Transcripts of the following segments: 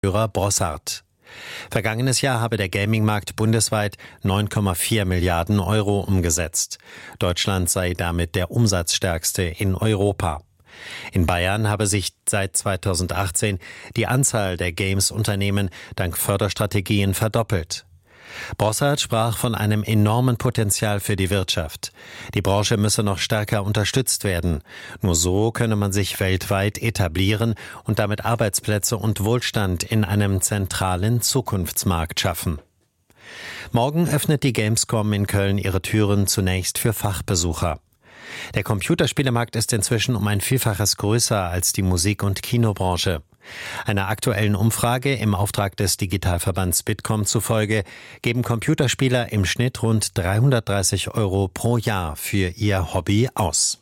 Brossard. Vergangenes Jahr habe der Gaming-Markt bundesweit 9,4 Milliarden Euro umgesetzt. Deutschland sei damit der umsatzstärkste in Europa. In Bayern habe sich seit 2018 die Anzahl der Games-Unternehmen dank Förderstrategien verdoppelt. Brossard sprach von einem enormen Potenzial für die Wirtschaft. Die Branche müsse noch stärker unterstützt werden. Nur so könne man sich weltweit etablieren und damit Arbeitsplätze und Wohlstand in einem zentralen Zukunftsmarkt schaffen. Morgen öffnet die Gamescom in Köln ihre Türen zunächst für Fachbesucher. Der Computerspielemarkt ist inzwischen um ein Vielfaches größer als die Musik- und Kinobranche. Einer aktuellen Umfrage im Auftrag des Digitalverbands Bitkom zufolge geben Computerspieler im Schnitt rund 330 € pro Jahr für ihr Hobby aus.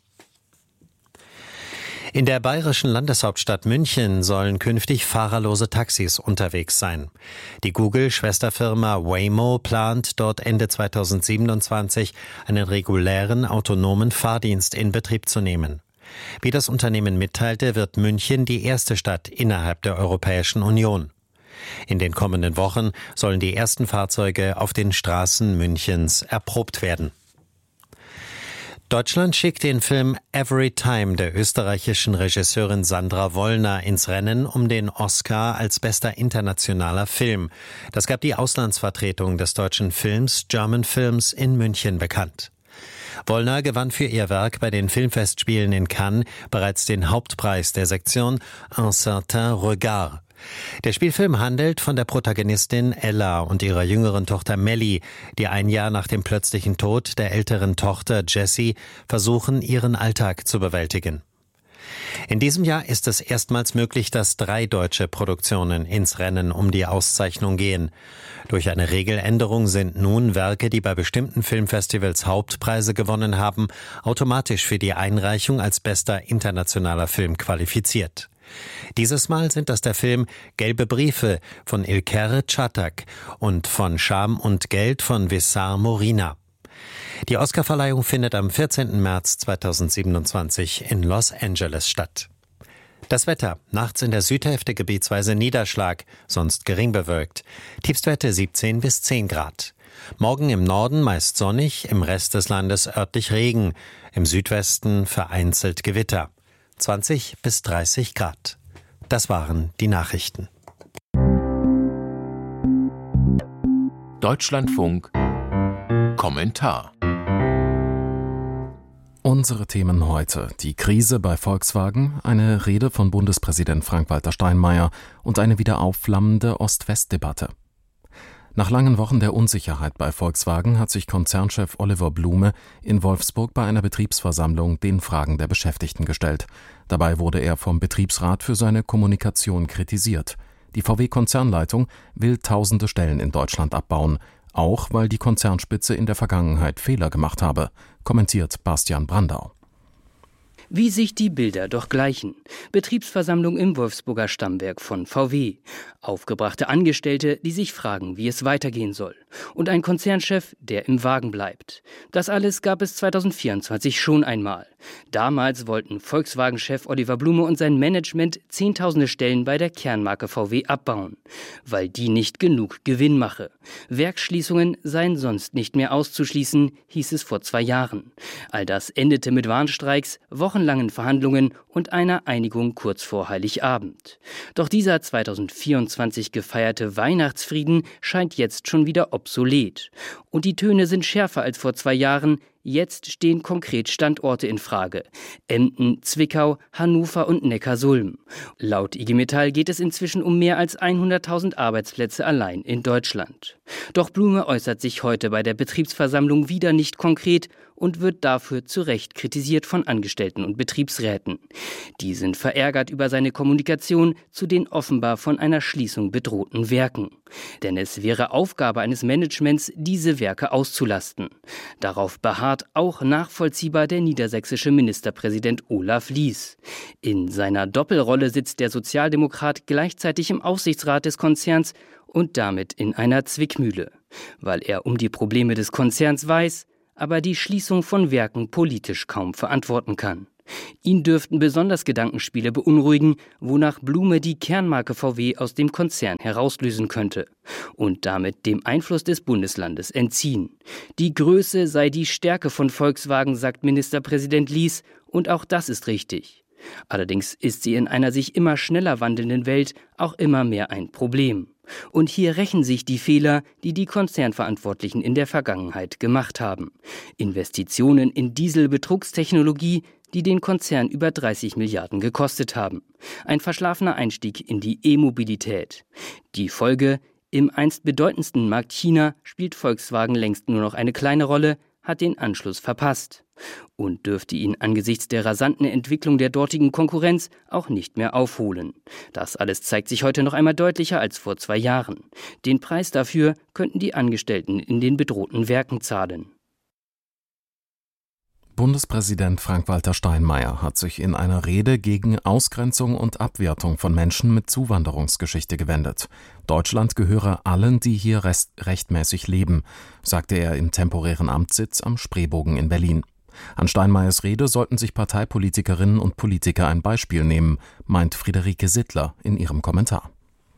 In der bayerischen Landeshauptstadt München sollen künftig fahrerlose Taxis unterwegs sein. Die Google-Schwesterfirma Waymo plant, dort Ende 2027 einen regulären autonomen Fahrdienst in Betrieb zu nehmen. Wie das Unternehmen mitteilte, wird München die erste Stadt innerhalb der Europäischen Union. In den kommenden Wochen sollen die ersten Fahrzeuge auf den Straßen Münchens erprobt werden. Deutschland schickt den Film Every Time der österreichischen Regisseurin Sandra Wollner ins Rennen um den Oscar als bester internationaler Film. Das gab die Auslandsvertretung des deutschen Films German Films in München bekannt. Wollner gewann für ihr Werk bei den Filmfestspielen in Cannes bereits den Hauptpreis der Sektion Un certain regard. Der Spielfilm handelt von der Protagonistin Ella und ihrer jüngeren Tochter Melly, die ein Jahr nach dem plötzlichen Tod der älteren Tochter Jessie versuchen, ihren Alltag zu bewältigen. In diesem Jahr ist es erstmals möglich, dass 3 deutsche Produktionen ins Rennen um die Auszeichnung gehen. Durch eine Regeländerung sind nun Werke, die bei bestimmten Filmfestivals Hauptpreise gewonnen haben, automatisch für die Einreichung als bester internationaler Film qualifiziert. Dieses Mal sind das der Film Gelbe Briefe von İlker Çatak und von Scham und Geld von Wissar Morina. Die Oscarverleihung findet am 14. März 2027 in Los Angeles statt. Das Wetter: nachts in der Südhälfte gebietsweise Niederschlag, sonst gering bewölkt. Tiefstwerte 17 bis 10 Grad. Morgen im Norden meist sonnig, im Rest des Landes örtlich Regen, im Südwesten vereinzelt Gewitter. 20 bis 30 Grad. Das waren die Nachrichten. Deutschlandfunk Kommentar. Unsere Themen heute: die Krise bei Volkswagen, eine Rede von Bundespräsident Frank-Walter Steinmeier und eine wieder aufflammende Ost-West-Debatte. Nach langen Wochen der Unsicherheit bei Volkswagen hat sich Konzernchef Oliver Blume in Wolfsburg bei einer Betriebsversammlung den Fragen der Beschäftigten gestellt. Dabei wurde er vom Betriebsrat für seine Kommunikation kritisiert. Die VW-Konzernleitung will tausende Stellen in Deutschland abbauen, auch weil die Konzernspitze in der Vergangenheit Fehler gemacht habe, kommentiert Bastian Brandau. Wie sich die Bilder doch gleichen. Betriebsversammlung im Wolfsburger Stammwerk von VW. Aufgebrachte Angestellte, die sich fragen, wie es weitergehen soll. Und ein Konzernchef, der im Wagen bleibt. Das alles gab es 2024 schon einmal. Damals wollten Volkswagen-Chef Oliver Blume und sein Management zehntausende Stellen bei der Kernmarke VW abbauen. Weil die nicht genug Gewinn mache. Werksschließungen seien sonst nicht mehr auszuschließen, hieß es vor 2 Jahren. All das endete mit Warnstreiks, wochenlangen Verhandlungen und einer Einigung kurz vor Heiligabend. Doch dieser 2024 gefeierte Weihnachtsfrieden scheint jetzt schon wieder obsolet. Und die Töne sind schärfer als vor 2 Jahren. Jetzt stehen konkret Standorte in Frage. Emden, Zwickau, Hannover und Neckarsulm. Laut IG Metall geht es inzwischen um mehr als 100.000 Arbeitsplätze allein in Deutschland. Doch Blume äußert sich heute bei der Betriebsversammlung wieder nicht konkret und wird dafür zu Recht kritisiert von Angestellten und Betriebsräten. Die sind verärgert über seine Kommunikation zu den offenbar von einer Schließung bedrohten Werken. Denn es wäre Aufgabe eines Managements, diese Werke auszulasten. Darauf beharrt auch nachvollziehbar der niedersächsische Ministerpräsident Olaf Lies. In seiner Doppelrolle sitzt der Sozialdemokrat gleichzeitig im Aufsichtsrat des Konzerns und damit in einer Zwickmühle. Weil er um die Probleme des Konzerns weiß, aber die Schließung von Werken politisch kaum verantworten kann. Ihn dürften besonders Gedankenspiele beunruhigen, wonach Blume die Kernmarke VW aus dem Konzern herauslösen könnte und damit dem Einfluss des Bundeslandes entziehen. Die Größe sei die Stärke von Volkswagen, sagt Ministerpräsident Lies, und auch das ist richtig. Allerdings ist sie in einer sich immer schneller wandelnden Welt auch immer mehr ein Problem. Und hier rächen sich die Fehler, die die Konzernverantwortlichen in der Vergangenheit gemacht haben. Investitionen in Dieselbetrugstechnologie, die den Konzern über 30 Milliarden gekostet haben. Ein verschlafener Einstieg in die E-Mobilität. Die Folge: im einst bedeutendsten Markt China spielt Volkswagen längst nur noch eine kleine Rolle, hat den Anschluss verpasst und dürfte ihn angesichts der rasanten Entwicklung der dortigen Konkurrenz auch nicht mehr aufholen. Das alles zeigt sich heute noch einmal deutlicher als vor 2 Jahren. Den Preis dafür könnten die Angestellten in den bedrohten Werken zahlen. Bundespräsident Frank-Walter Steinmeier hat sich in einer Rede gegen Ausgrenzung und Abwertung von Menschen mit Zuwanderungsgeschichte gewendet. Deutschland gehöre allen, die hier rechtmäßig leben, sagte er im temporären Amtssitz am Spreebogen in Berlin. An Steinmeiers Rede sollten sich Parteipolitikerinnen und Politiker ein Beispiel nehmen, meint Friederike Sittler in ihrem Kommentar.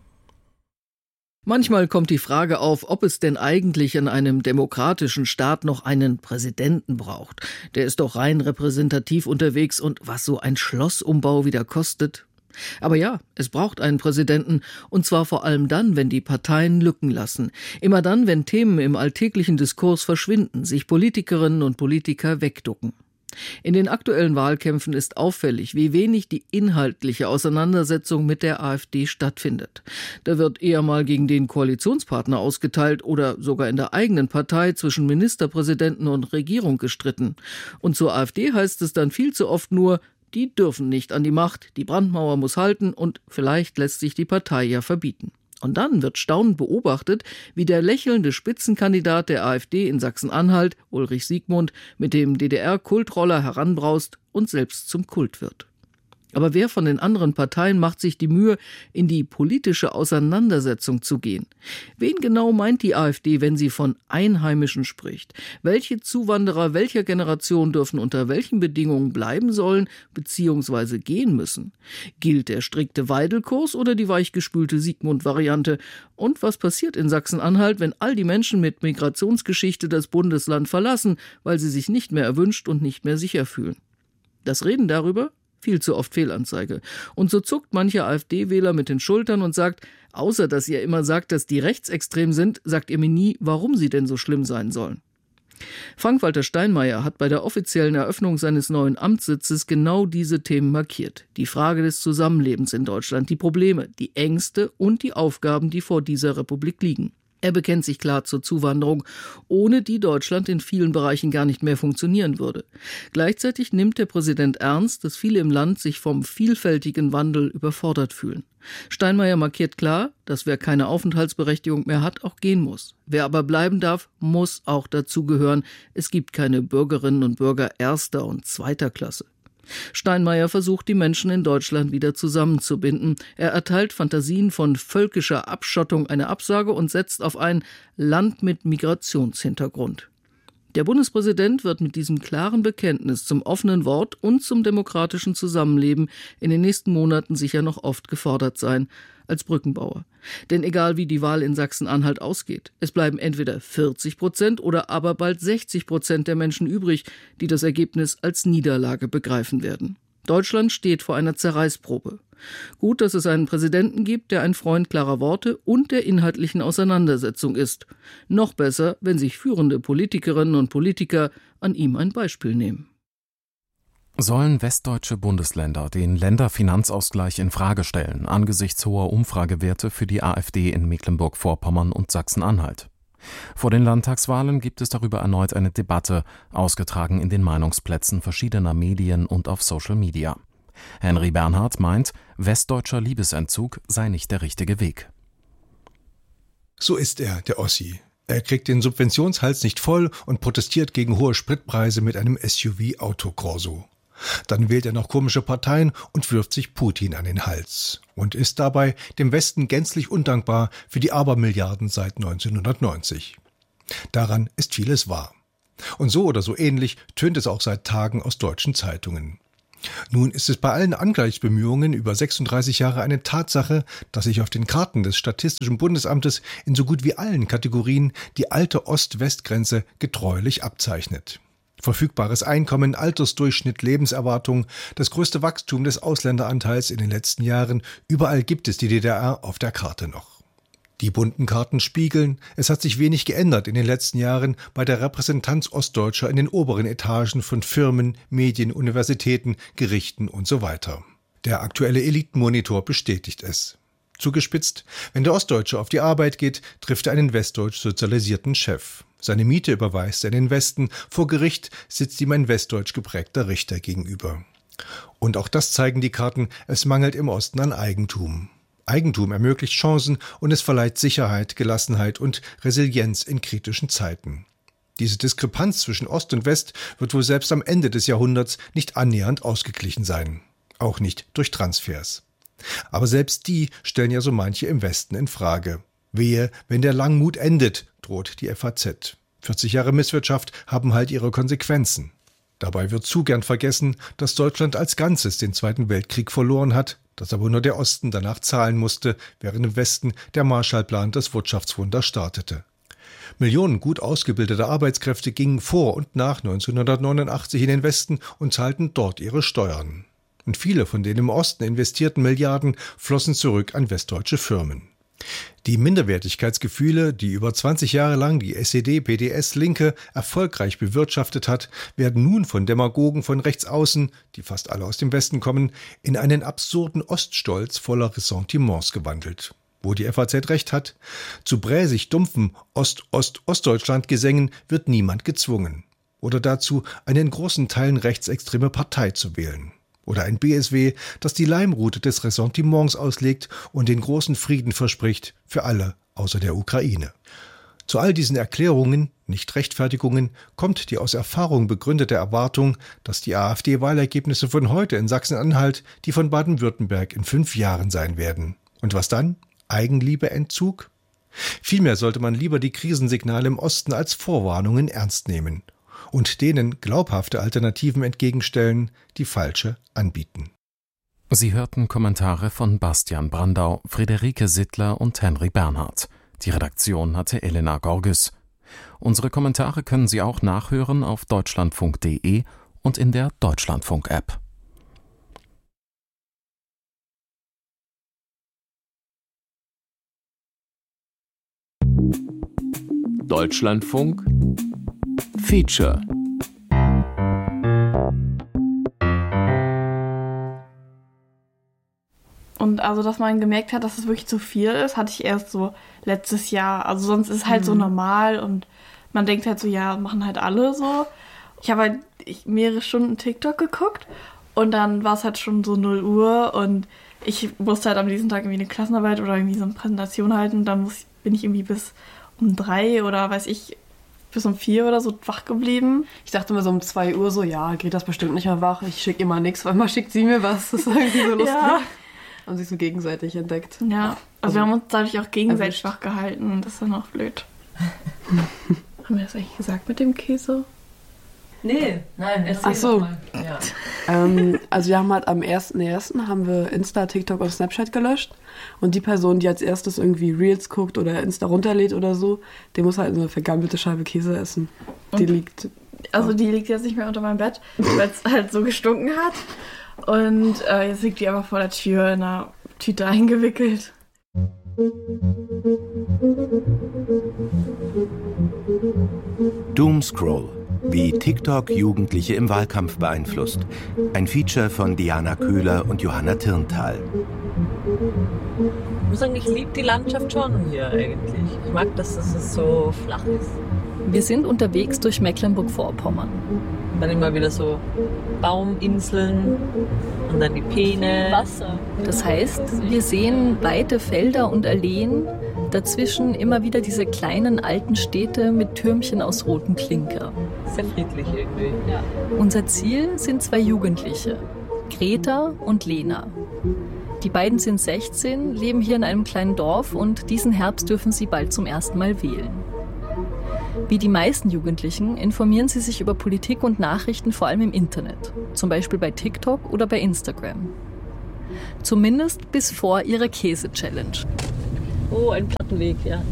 Manchmal kommt die Frage auf, ob es denn eigentlich in einem demokratischen Staat noch einen Präsidenten braucht. Der ist doch rein repräsentativ unterwegs und was so ein Schlossumbau wieder kostet. Aber ja, es braucht einen Präsidenten, und zwar vor allem dann, wenn die Parteien Lücken lassen. Immer dann, wenn Themen im alltäglichen Diskurs verschwinden, sich Politikerinnen und Politiker wegducken. In den aktuellen Wahlkämpfen ist auffällig, wie wenig die inhaltliche Auseinandersetzung mit der AfD stattfindet. Da wird eher mal gegen den Koalitionspartner ausgeteilt oder sogar in der eigenen Partei zwischen Ministerpräsidenten und Regierung gestritten. Und zur AfD heißt es dann viel zu oft nur: die dürfen nicht an die Macht, die Brandmauer muss halten und vielleicht lässt sich die Partei ja verbieten. Und dann wird staunend beobachtet, wie der lächelnde Spitzenkandidat der AfD in Sachsen-Anhalt, Ulrich Siegmund, mit dem DDR-Kultroller heranbraust und selbst zum Kult wird. Aber wer von den anderen Parteien macht sich die Mühe, in die politische Auseinandersetzung zu gehen? Wen genau meint die AfD, wenn sie von Einheimischen spricht? Welche Zuwanderer welcher Generation dürfen unter welchen Bedingungen bleiben sollen bzw. gehen müssen? Gilt der strikte Weidelkurs oder die weichgespülte Siegmund-Variante? Und was passiert in Sachsen-Anhalt, wenn all die Menschen mit Migrationsgeschichte das Bundesland verlassen, weil sie sich nicht mehr erwünscht und nicht mehr sicher fühlen? Das Reden darüber? Viel zu oft Fehlanzeige. Und so zuckt mancher AfD-Wähler mit den Schultern und sagt, außer dass ihr immer sagt, dass die rechtsextrem sind, sagt ihr mir nie, warum sie denn so schlimm sein sollen. Frank-Walter Steinmeier hat bei der offiziellen Eröffnung seines neuen Amtssitzes genau diese Themen markiert. Die Frage des Zusammenlebens in Deutschland, die Probleme, die Ängste und die Aufgaben, die vor dieser Republik liegen. Er bekennt sich klar zur Zuwanderung, ohne die Deutschland in vielen Bereichen gar nicht mehr funktionieren würde. Gleichzeitig nimmt der Präsident ernst, dass viele im Land sich vom vielfältigen Wandel überfordert fühlen. Steinmeier markiert klar, dass wer keine Aufenthaltsberechtigung mehr hat, auch gehen muss. Wer aber bleiben darf, muss auch dazugehören. Es gibt keine Bürgerinnen und Bürger erster und zweiter Klasse. Steinmeier versucht, die Menschen in Deutschland wieder zusammenzubinden. Er erteilt Fantasien von völkischer Abschottung eine Absage und setzt auf ein Land mit Migrationshintergrund. Der Bundespräsident wird mit diesem klaren Bekenntnis zum offenen Wort und zum demokratischen Zusammenleben in den nächsten Monaten sicher noch oft gefordert sein, als Brückenbauer. Denn egal wie die Wahl in Sachsen-Anhalt ausgeht, es bleiben entweder 40% oder aber bald 60% der Menschen übrig, die das Ergebnis als Niederlage begreifen werden. Deutschland steht vor einer Zerreißprobe. Gut, dass es einen Präsidenten gibt, der ein Freund klarer Worte und der inhaltlichen Auseinandersetzung ist. Noch besser, wenn sich führende Politikerinnen und Politiker an ihm ein Beispiel nehmen. Sollen westdeutsche Bundesländer den Länderfinanzausgleich in Frage stellen, angesichts hoher Umfragewerte für die AfD in Mecklenburg-Vorpommern und Sachsen-Anhalt? Vor den Landtagswahlen gibt es darüber erneut eine Debatte, ausgetragen in den Meinungsplätzen verschiedener Medien und auf Social Media. Henry Bernhard meint, westdeutscher Liebesentzug sei nicht der richtige Weg. So ist er, der Ossi. Er kriegt den Subventionshals nicht voll und protestiert gegen hohe Spritpreise mit einem SUV-Autokorso. Dann wählt er noch komische Parteien und wirft sich Putin an den Hals und ist dabei dem Westen gänzlich undankbar für die Abermilliarden seit 1990. Daran ist vieles wahr. Und so oder so ähnlich tönt es auch seit Tagen aus deutschen Zeitungen. Nun ist es bei allen Angleichsbemühungen über 36 Jahre eine Tatsache, dass sich auf den Karten des Statistischen Bundesamtes in so gut wie allen Kategorien die alte Ost-West-Grenze getreulich abzeichnet. Verfügbares Einkommen, Altersdurchschnitt, Lebenserwartung, das größte Wachstum des Ausländeranteils in den letzten Jahren, überall gibt es die DDR auf der Karte noch. Die bunten Karten spiegeln, es hat sich wenig geändert in den letzten Jahren bei der Repräsentanz Ostdeutscher in den oberen Etagen von Firmen, Medien, Universitäten, Gerichten und so weiter. Der aktuelle Elitenmonitor bestätigt es. Zugespitzt, wenn der Ostdeutsche auf die Arbeit geht, trifft er einen westdeutsch sozialisierten Chef. Seine Miete überweist er in den Westen, vor Gericht sitzt ihm ein westdeutsch geprägter Richter gegenüber. Und auch das zeigen die Karten, es mangelt im Osten an Eigentum. Eigentum ermöglicht Chancen und es verleiht Sicherheit, Gelassenheit und Resilienz in kritischen Zeiten. Diese Diskrepanz zwischen Ost und West wird wohl selbst am Ende des Jahrhunderts nicht annähernd ausgeglichen sein. Auch nicht durch Transfers. Aber selbst die stellen ja so manche im Westen in Frage. Wehe, wenn der Langmut endet, droht die FAZ. 40 Jahre Misswirtschaft haben halt ihre Konsequenzen. Dabei wird zu gern vergessen, dass Deutschland als Ganzes den Zweiten Weltkrieg verloren hat, dass aber nur der Osten danach zahlen musste, während im Westen der Marshallplan das Wirtschaftswunder startete. Millionen gut ausgebildeter Arbeitskräfte gingen vor und nach 1989 in den Westen und zahlten dort ihre Steuern. Und viele von den im Osten investierten Milliarden flossen zurück an westdeutsche Firmen. Die Minderwertigkeitsgefühle, die über 20 Jahre lang die SED-PDS-Linke erfolgreich bewirtschaftet hat, werden nun von Demagogen von rechts außen, die fast alle aus dem Westen kommen, in einen absurden Oststolz voller Ressentiments gewandelt. Wo die FAZ recht hat, zu bräsig dumpfen Ostdeutschland-Gesängen wird niemand gezwungen. Oder dazu, eine in großen Teilen rechtsextreme Partei zu wählen. Oder ein BSW, das die Leimrute des Ressentiments auslegt und den großen Frieden verspricht für alle außer der Ukraine. Zu all diesen Erklärungen, nicht Rechtfertigungen, kommt die aus Erfahrung begründete Erwartung, dass die AfD-Wahlergebnisse von heute in Sachsen-Anhalt die von Baden-Württemberg in 5 Jahren sein werden. Und was dann? Eigenliebe-Entzug? Vielmehr sollte man lieber die Krisensignale im Osten als Vorwarnungen ernst nehmen und denen glaubhafte Alternativen entgegenstellen, die falsche anbieten. Sie hörten Kommentare von Bastian Brandau, Friederike Sittler und Henry Bernhard. Die Redaktion hatte Elena Gorges. Unsere Kommentare können Sie auch nachhören auf deutschlandfunk.de und in der Deutschlandfunk-App. Deutschlandfunk Feature. Und also, dass man gemerkt hat, dass es wirklich zu viel ist, hatte ich erst so letztes Jahr. Also sonst ist es halt so normal und man denkt halt so, ja, machen halt alle so. Ich habe halt mehrere Stunden TikTok geguckt und dann war es halt schon so 0 Uhr und ich musste halt am nächsten Tag irgendwie eine Klassenarbeit oder irgendwie so eine Präsentation halten und dann bin ich irgendwie bis um 3 oder weiß ich, bis um 4 oder so wach geblieben. Ich dachte immer so um 2 Uhr so, ja, Greta ist bestimmt nicht mehr wach, ich schicke immer nichts, weil mal schickt sie mir was. Das ist irgendwie so lustig. Ja. Haben sich so gegenseitig entdeckt. Ja, also wir haben uns dadurch auch gegenseitig wach gehalten. Das ist dann auch blöd. Haben wir das eigentlich gesagt mit dem Käse? Nee, nein, ach so. Ja. Also wir haben halt am 1.1. haben wir Insta, TikTok und Snapchat gelöscht und die Person, die als erstes irgendwie Reels guckt oder Insta runterlädt oder so, die muss halt eine vergammelte Scheibe Käse essen. Die liegt jetzt nicht mehr unter meinem Bett, weil es halt so gestunken hat und jetzt liegt die einfach vor der Tür in einer Tüte eingewickelt. Doomscroll, wie TikTok Jugendliche im Wahlkampf beeinflusst. Ein Feature von Diana Köhler und Johanna Tirntal. Ich muss sagen, ich liebe die Landschaft schon hier eigentlich. Ich mag, dass es so flach ist. Wir sind unterwegs durch Mecklenburg-Vorpommern. Dann immer wieder so Bauminseln und dann die Peene. Wasser. Das heißt, wir sehen weite Felder und Alleen, dazwischen immer wieder diese kleinen alten Städte mit Türmchen aus rotem Klinker. Sehr friedlich irgendwie. Ja. Unser Ziel sind 2 Jugendliche, Greta und Lena. Die beiden sind 16, leben hier in einem kleinen Dorf und diesen Herbst dürfen sie bald zum ersten Mal wählen. Wie die meisten Jugendlichen informieren sie sich über Politik und Nachrichten vor allem im Internet, zum Beispiel bei TikTok oder bei Instagram. Zumindest bis vor ihrer Käse-Challenge. Oh, ein Plattenweg, ja.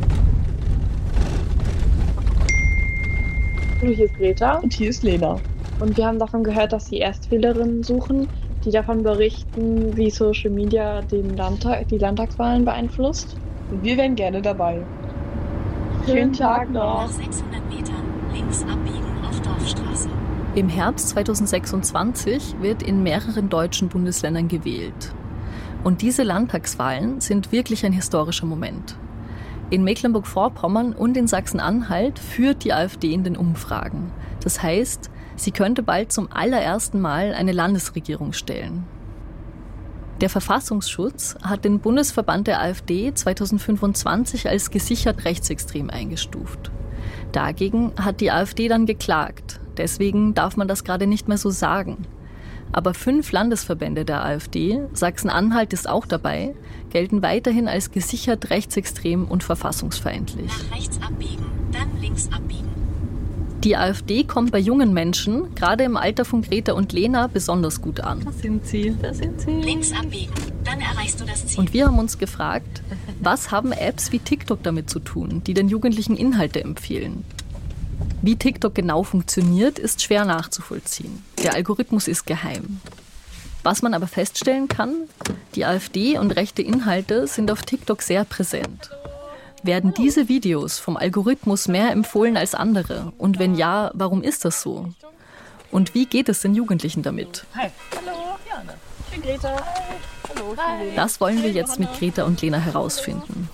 Hier ist Greta und hier ist Lena. Und wir haben davon gehört, dass sie Erstwählerinnen suchen, die davon berichten, wie Social Media die Landtagswahlen beeinflusst. Und wir wären gerne dabei. Schönen Tag noch. Nach 600 Metern links abbiegen auf Dorfstraße. Im Herbst 2026 wird in mehreren deutschen Bundesländern gewählt. Und diese Landtagswahlen sind wirklich ein historischer Moment. In Mecklenburg-Vorpommern und in Sachsen-Anhalt führt die AfD in den Umfragen. Das heißt, sie könnte bald zum allerersten Mal eine Landesregierung stellen. Der Verfassungsschutz hat den Bundesverband der AfD 2025 als gesichert rechtsextrem eingestuft. Dagegen hat die AfD dann geklagt. Deswegen darf man das gerade nicht mehr so sagen. Aber 5 Landesverbände der AfD, Sachsen-Anhalt ist auch dabei, gelten weiterhin als gesichert rechtsextrem und verfassungsfeindlich. Nach rechts abbiegen, dann links abbiegen. Die AfD kommt bei jungen Menschen, gerade im Alter von Greta und Lena, besonders gut an. Da sind sie. Links abbiegen, dann erreichst du das Ziel. Und wir haben uns gefragt, was haben Apps wie TikTok damit zu tun, die den Jugendlichen Inhalte empfehlen? Wie TikTok genau funktioniert, ist schwer nachzuvollziehen. Der Algorithmus ist geheim. Was man aber feststellen kann, die AfD und rechte Inhalte sind auf TikTok sehr präsent. Werden diese Videos vom Algorithmus mehr empfohlen als andere? Und wenn ja, warum ist das so? Und wie geht es den Jugendlichen damit? Hi. Hallo, Jana. Ich bin Greta. Hi. Hallo. Hi. Das wollen wir jetzt mit Greta und Lena herausfinden.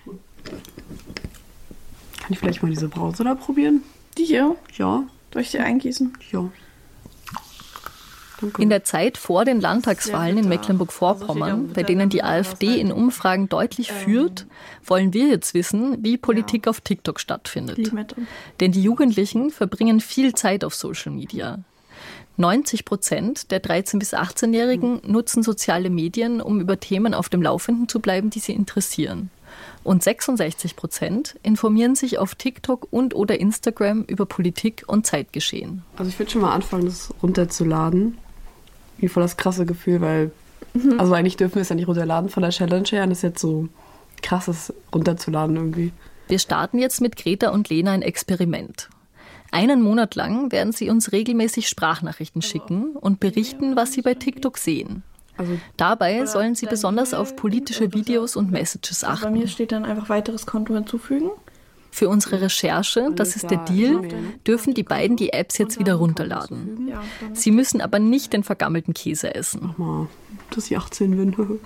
Kann ich vielleicht mal diese Brause da probieren? Die hier? Ja. Soll ich die eingießen? Ja. Danke. In der Zeit vor den Landtagswahlen in Mecklenburg-Vorpommern, bei denen die AfD in Umfragen deutlich führt, wollen wir jetzt wissen, wie Politik auf TikTok stattfindet. Denn die Jugendlichen verbringen viel Zeit auf Social Media. 90% der 13- bis 18-Jährigen nutzen soziale Medien, um über Themen auf dem Laufenden zu bleiben, die sie interessieren. Und 66% informieren sich auf TikTok und oder Instagram über Politik und Zeitgeschehen. Also ich würde schon mal anfangen, das runterzuladen. Mir voll das krasse Gefühl, weil also eigentlich dürfen wir es ja nicht runterladen von der Challenge her. Und das ist jetzt so krass, das runterzuladen irgendwie. Wir starten jetzt mit Greta und Lena ein Experiment. 1 Monat lang werden sie uns regelmäßig Sprachnachrichten schicken und berichten, was sie bei TikTok sehen. Dabei sollen sie besonders auf politische Videos und Messages achten. Bei mir steht dann einfach weiteres Konto hinzufügen. Für unsere Recherche, das ist der Deal, dürfen die beiden die Apps jetzt wieder runterladen. Sie müssen aber nicht den vergammelten Käse essen. Mach mal, dass ich 18 bin.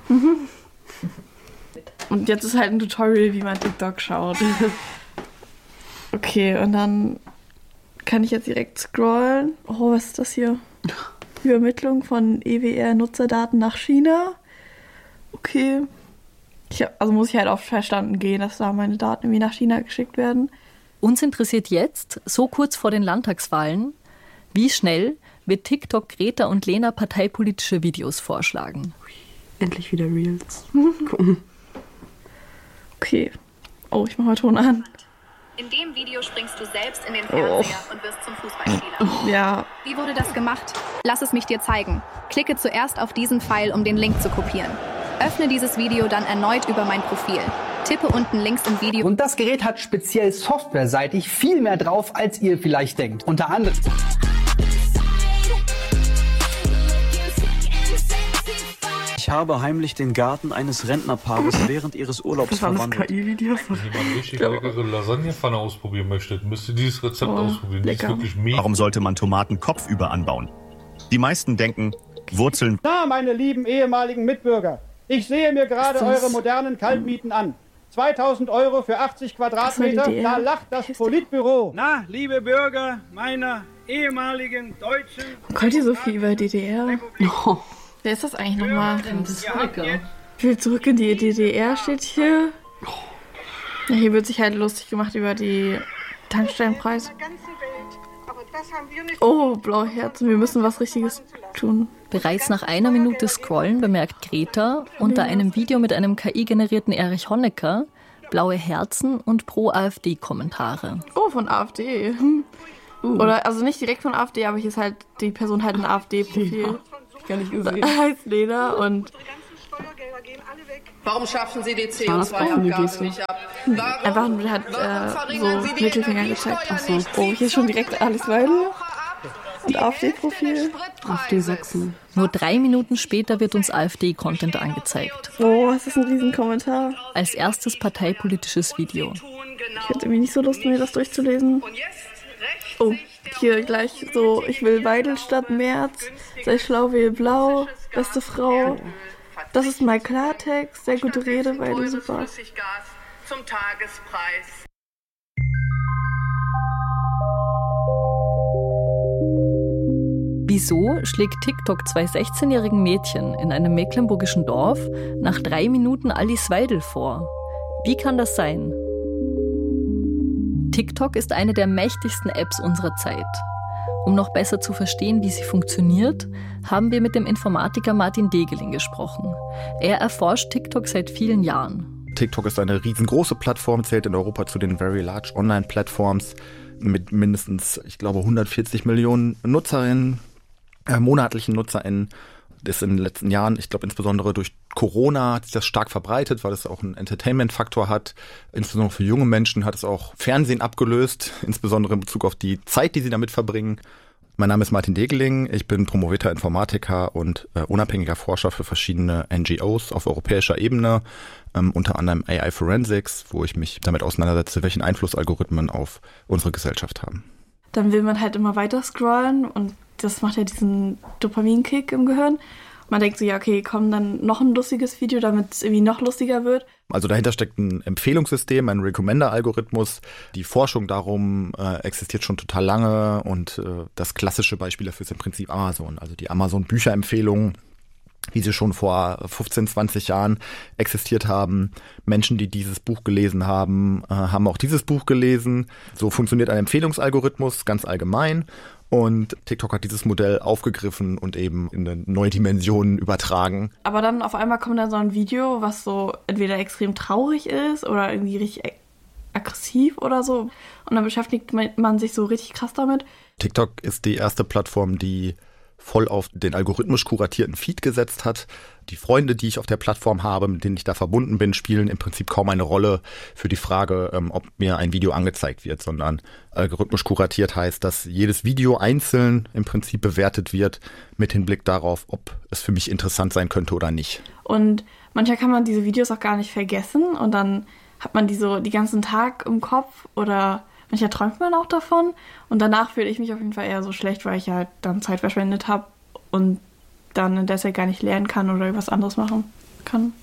Und jetzt ist halt ein Tutorial, wie man TikTok schaut. Okay, und dann kann ich jetzt direkt scrollen. Oh, was ist das hier? Übermittlung von EWR-Nutzerdaten nach China. Okay. Also muss ich halt auf Verstanden gehen, dass da meine Daten irgendwie nach China geschickt werden. Uns interessiert jetzt, so kurz vor den Landtagswahlen, wie schnell wird TikTok Greta und Lena parteipolitische Videos vorschlagen. Endlich wieder Reels. Okay. Oh, ich mach mal Ton an. In dem Video springst du selbst in den Fernseher und wirst zum Fußballspieler. Ja. Wie wurde das gemacht? Lass es mich dir zeigen. Klicke zuerst auf diesen Pfeil, um den Link zu kopieren. Öffne dieses Video dann erneut über mein Profil. Tippe unten links im Video. Und das Gerät hat speziell softwareseitig viel mehr drauf, als ihr vielleicht denkt. Unter anderem... Ich habe heimlich den Garten eines Rentnerpaares während ihres Urlaubs verwandelt. Wenn jemand richtig leckere Lasagnepfanne ausprobieren möchte, müsste dieses Rezept ausprobieren. Die ist wirklich mega. Warum sollte man Tomaten kopfüber anbauen? Die meisten denken, Wurzeln... Na, meine lieben ehemaligen Mitbürger, ich sehe mir gerade eure modernen Kaltmieten an. 2.000 € für 80 Quadratmeter, da lacht das Politbüro. Na, liebe Bürger meiner ehemaligen deutschen... Kommt ihr so viel über DDR? Oh. Wer ist das eigentlich nochmal? Ich will zurück in die DDR, steht hier. Ja, hier wird sich halt lustig gemacht über die Tankstellenpreise. Oh, blaue Herzen, wir müssen was Richtiges tun. Bereits nach 1 Minute Scrollen bemerkt Greta unter einem Video mit einem KI-generierten Erich Honecker, blaue Herzen und Pro-AfD-Kommentare. Oh, von AfD. Oder, also nicht direkt von AfD, aber hier ist halt die Person halt ein AfD-Profil. Gar nicht gesehen. Heißt Lena und... Warum schaffen Sie die CO2-Abgabe nicht ab? Einfach hat so Mittelfinger gezeigt. Achso. Oh, hier ist schon direkt Alice Weidel. Und AfD-Profil. AfD Sachsen. Nur 3 Minuten später wird uns AfD-Content angezeigt. Oh, was ist ein Riesenkommentar. Als erstes parteipolitisches Video. Ich hätte irgendwie nicht so Lust, mir das durchzulesen. Oh, hier gleich so, ich will Weidel statt Merz, sei schlau, wähl blau, beste Frau. Das ist mal Klartext, sehr gute Rede, Weidel, super. Zum Tagespreis. Wieso schlägt TikTok 2 16-jährigen Mädchen in einem mecklenburgischen Dorf nach 3 Minuten Alice Weidel vor? Wie kann das sein? TikTok ist eine der mächtigsten Apps unserer Zeit. Um noch besser zu verstehen, wie sie funktioniert, haben wir mit dem Informatiker Martin Degeling gesprochen. Er erforscht TikTok seit vielen Jahren. TikTok ist eine riesengroße Plattform, zählt in Europa zu den Very Large Online-Plattforms mit mindestens, ich glaube, 140 Millionen Nutzerinnen, monatlichen NutzerInnen. Das ist in den letzten Jahren, ich glaube insbesondere durch Corona hat sich das stark verbreitet, weil es auch einen Entertainment-Faktor hat. Insbesondere für junge Menschen hat es auch Fernsehen abgelöst, insbesondere in Bezug auf die Zeit, die sie damit verbringen. Mein Name ist Martin Degeling, ich bin promovierter Informatiker und unabhängiger Forscher für verschiedene NGOs auf europäischer Ebene, unter anderem AI Forensics, wo ich mich damit auseinandersetze, welchen Einfluss Algorithmen auf unsere Gesellschaft haben. Dann will man halt immer weiter scrollen und das macht ja diesen Dopaminkick im Gehirn. Man denkt so, ja, okay, komm, dann noch ein lustiges Video, damit es irgendwie noch lustiger wird. Also dahinter steckt ein Empfehlungssystem, ein Recommender-Algorithmus. Die Forschung darum existiert schon total lange und das klassische Beispiel dafür ist im Prinzip Amazon. Also die Amazon-Bücherempfehlungen, wie sie schon vor 15, 20 Jahren existiert haben. Menschen, die dieses Buch gelesen haben, haben auch dieses Buch gelesen. So funktioniert ein Empfehlungsalgorithmus ganz allgemein. Und TikTok hat dieses Modell aufgegriffen und eben in eine neue Dimension übertragen. Aber dann auf einmal kommt dann so ein Video, was so entweder extrem traurig ist oder irgendwie richtig aggressiv oder so. Und dann beschäftigt man sich so richtig krass damit. TikTok ist die erste Plattform, die voll auf den algorithmisch kuratierten Feed gesetzt hat. Die Freunde, die ich auf der Plattform habe, mit denen ich da verbunden bin, spielen im Prinzip kaum eine Rolle für die Frage, ob mir ein Video angezeigt wird, sondern algorithmisch kuratiert heißt, dass jedes Video einzeln im Prinzip bewertet wird mit Hinblick darauf, ob es für mich interessant sein könnte oder nicht. Und manchmal kann man diese Videos auch gar nicht vergessen und dann hat man die so den ganzen Tag im Kopf oder manchmal träumt man auch davon und danach fühle ich mich auf jeden Fall eher so schlecht, weil ich halt dann Zeit verschwendet habe und dann deshalb gar nicht lernen kann oder was anderes machen kann.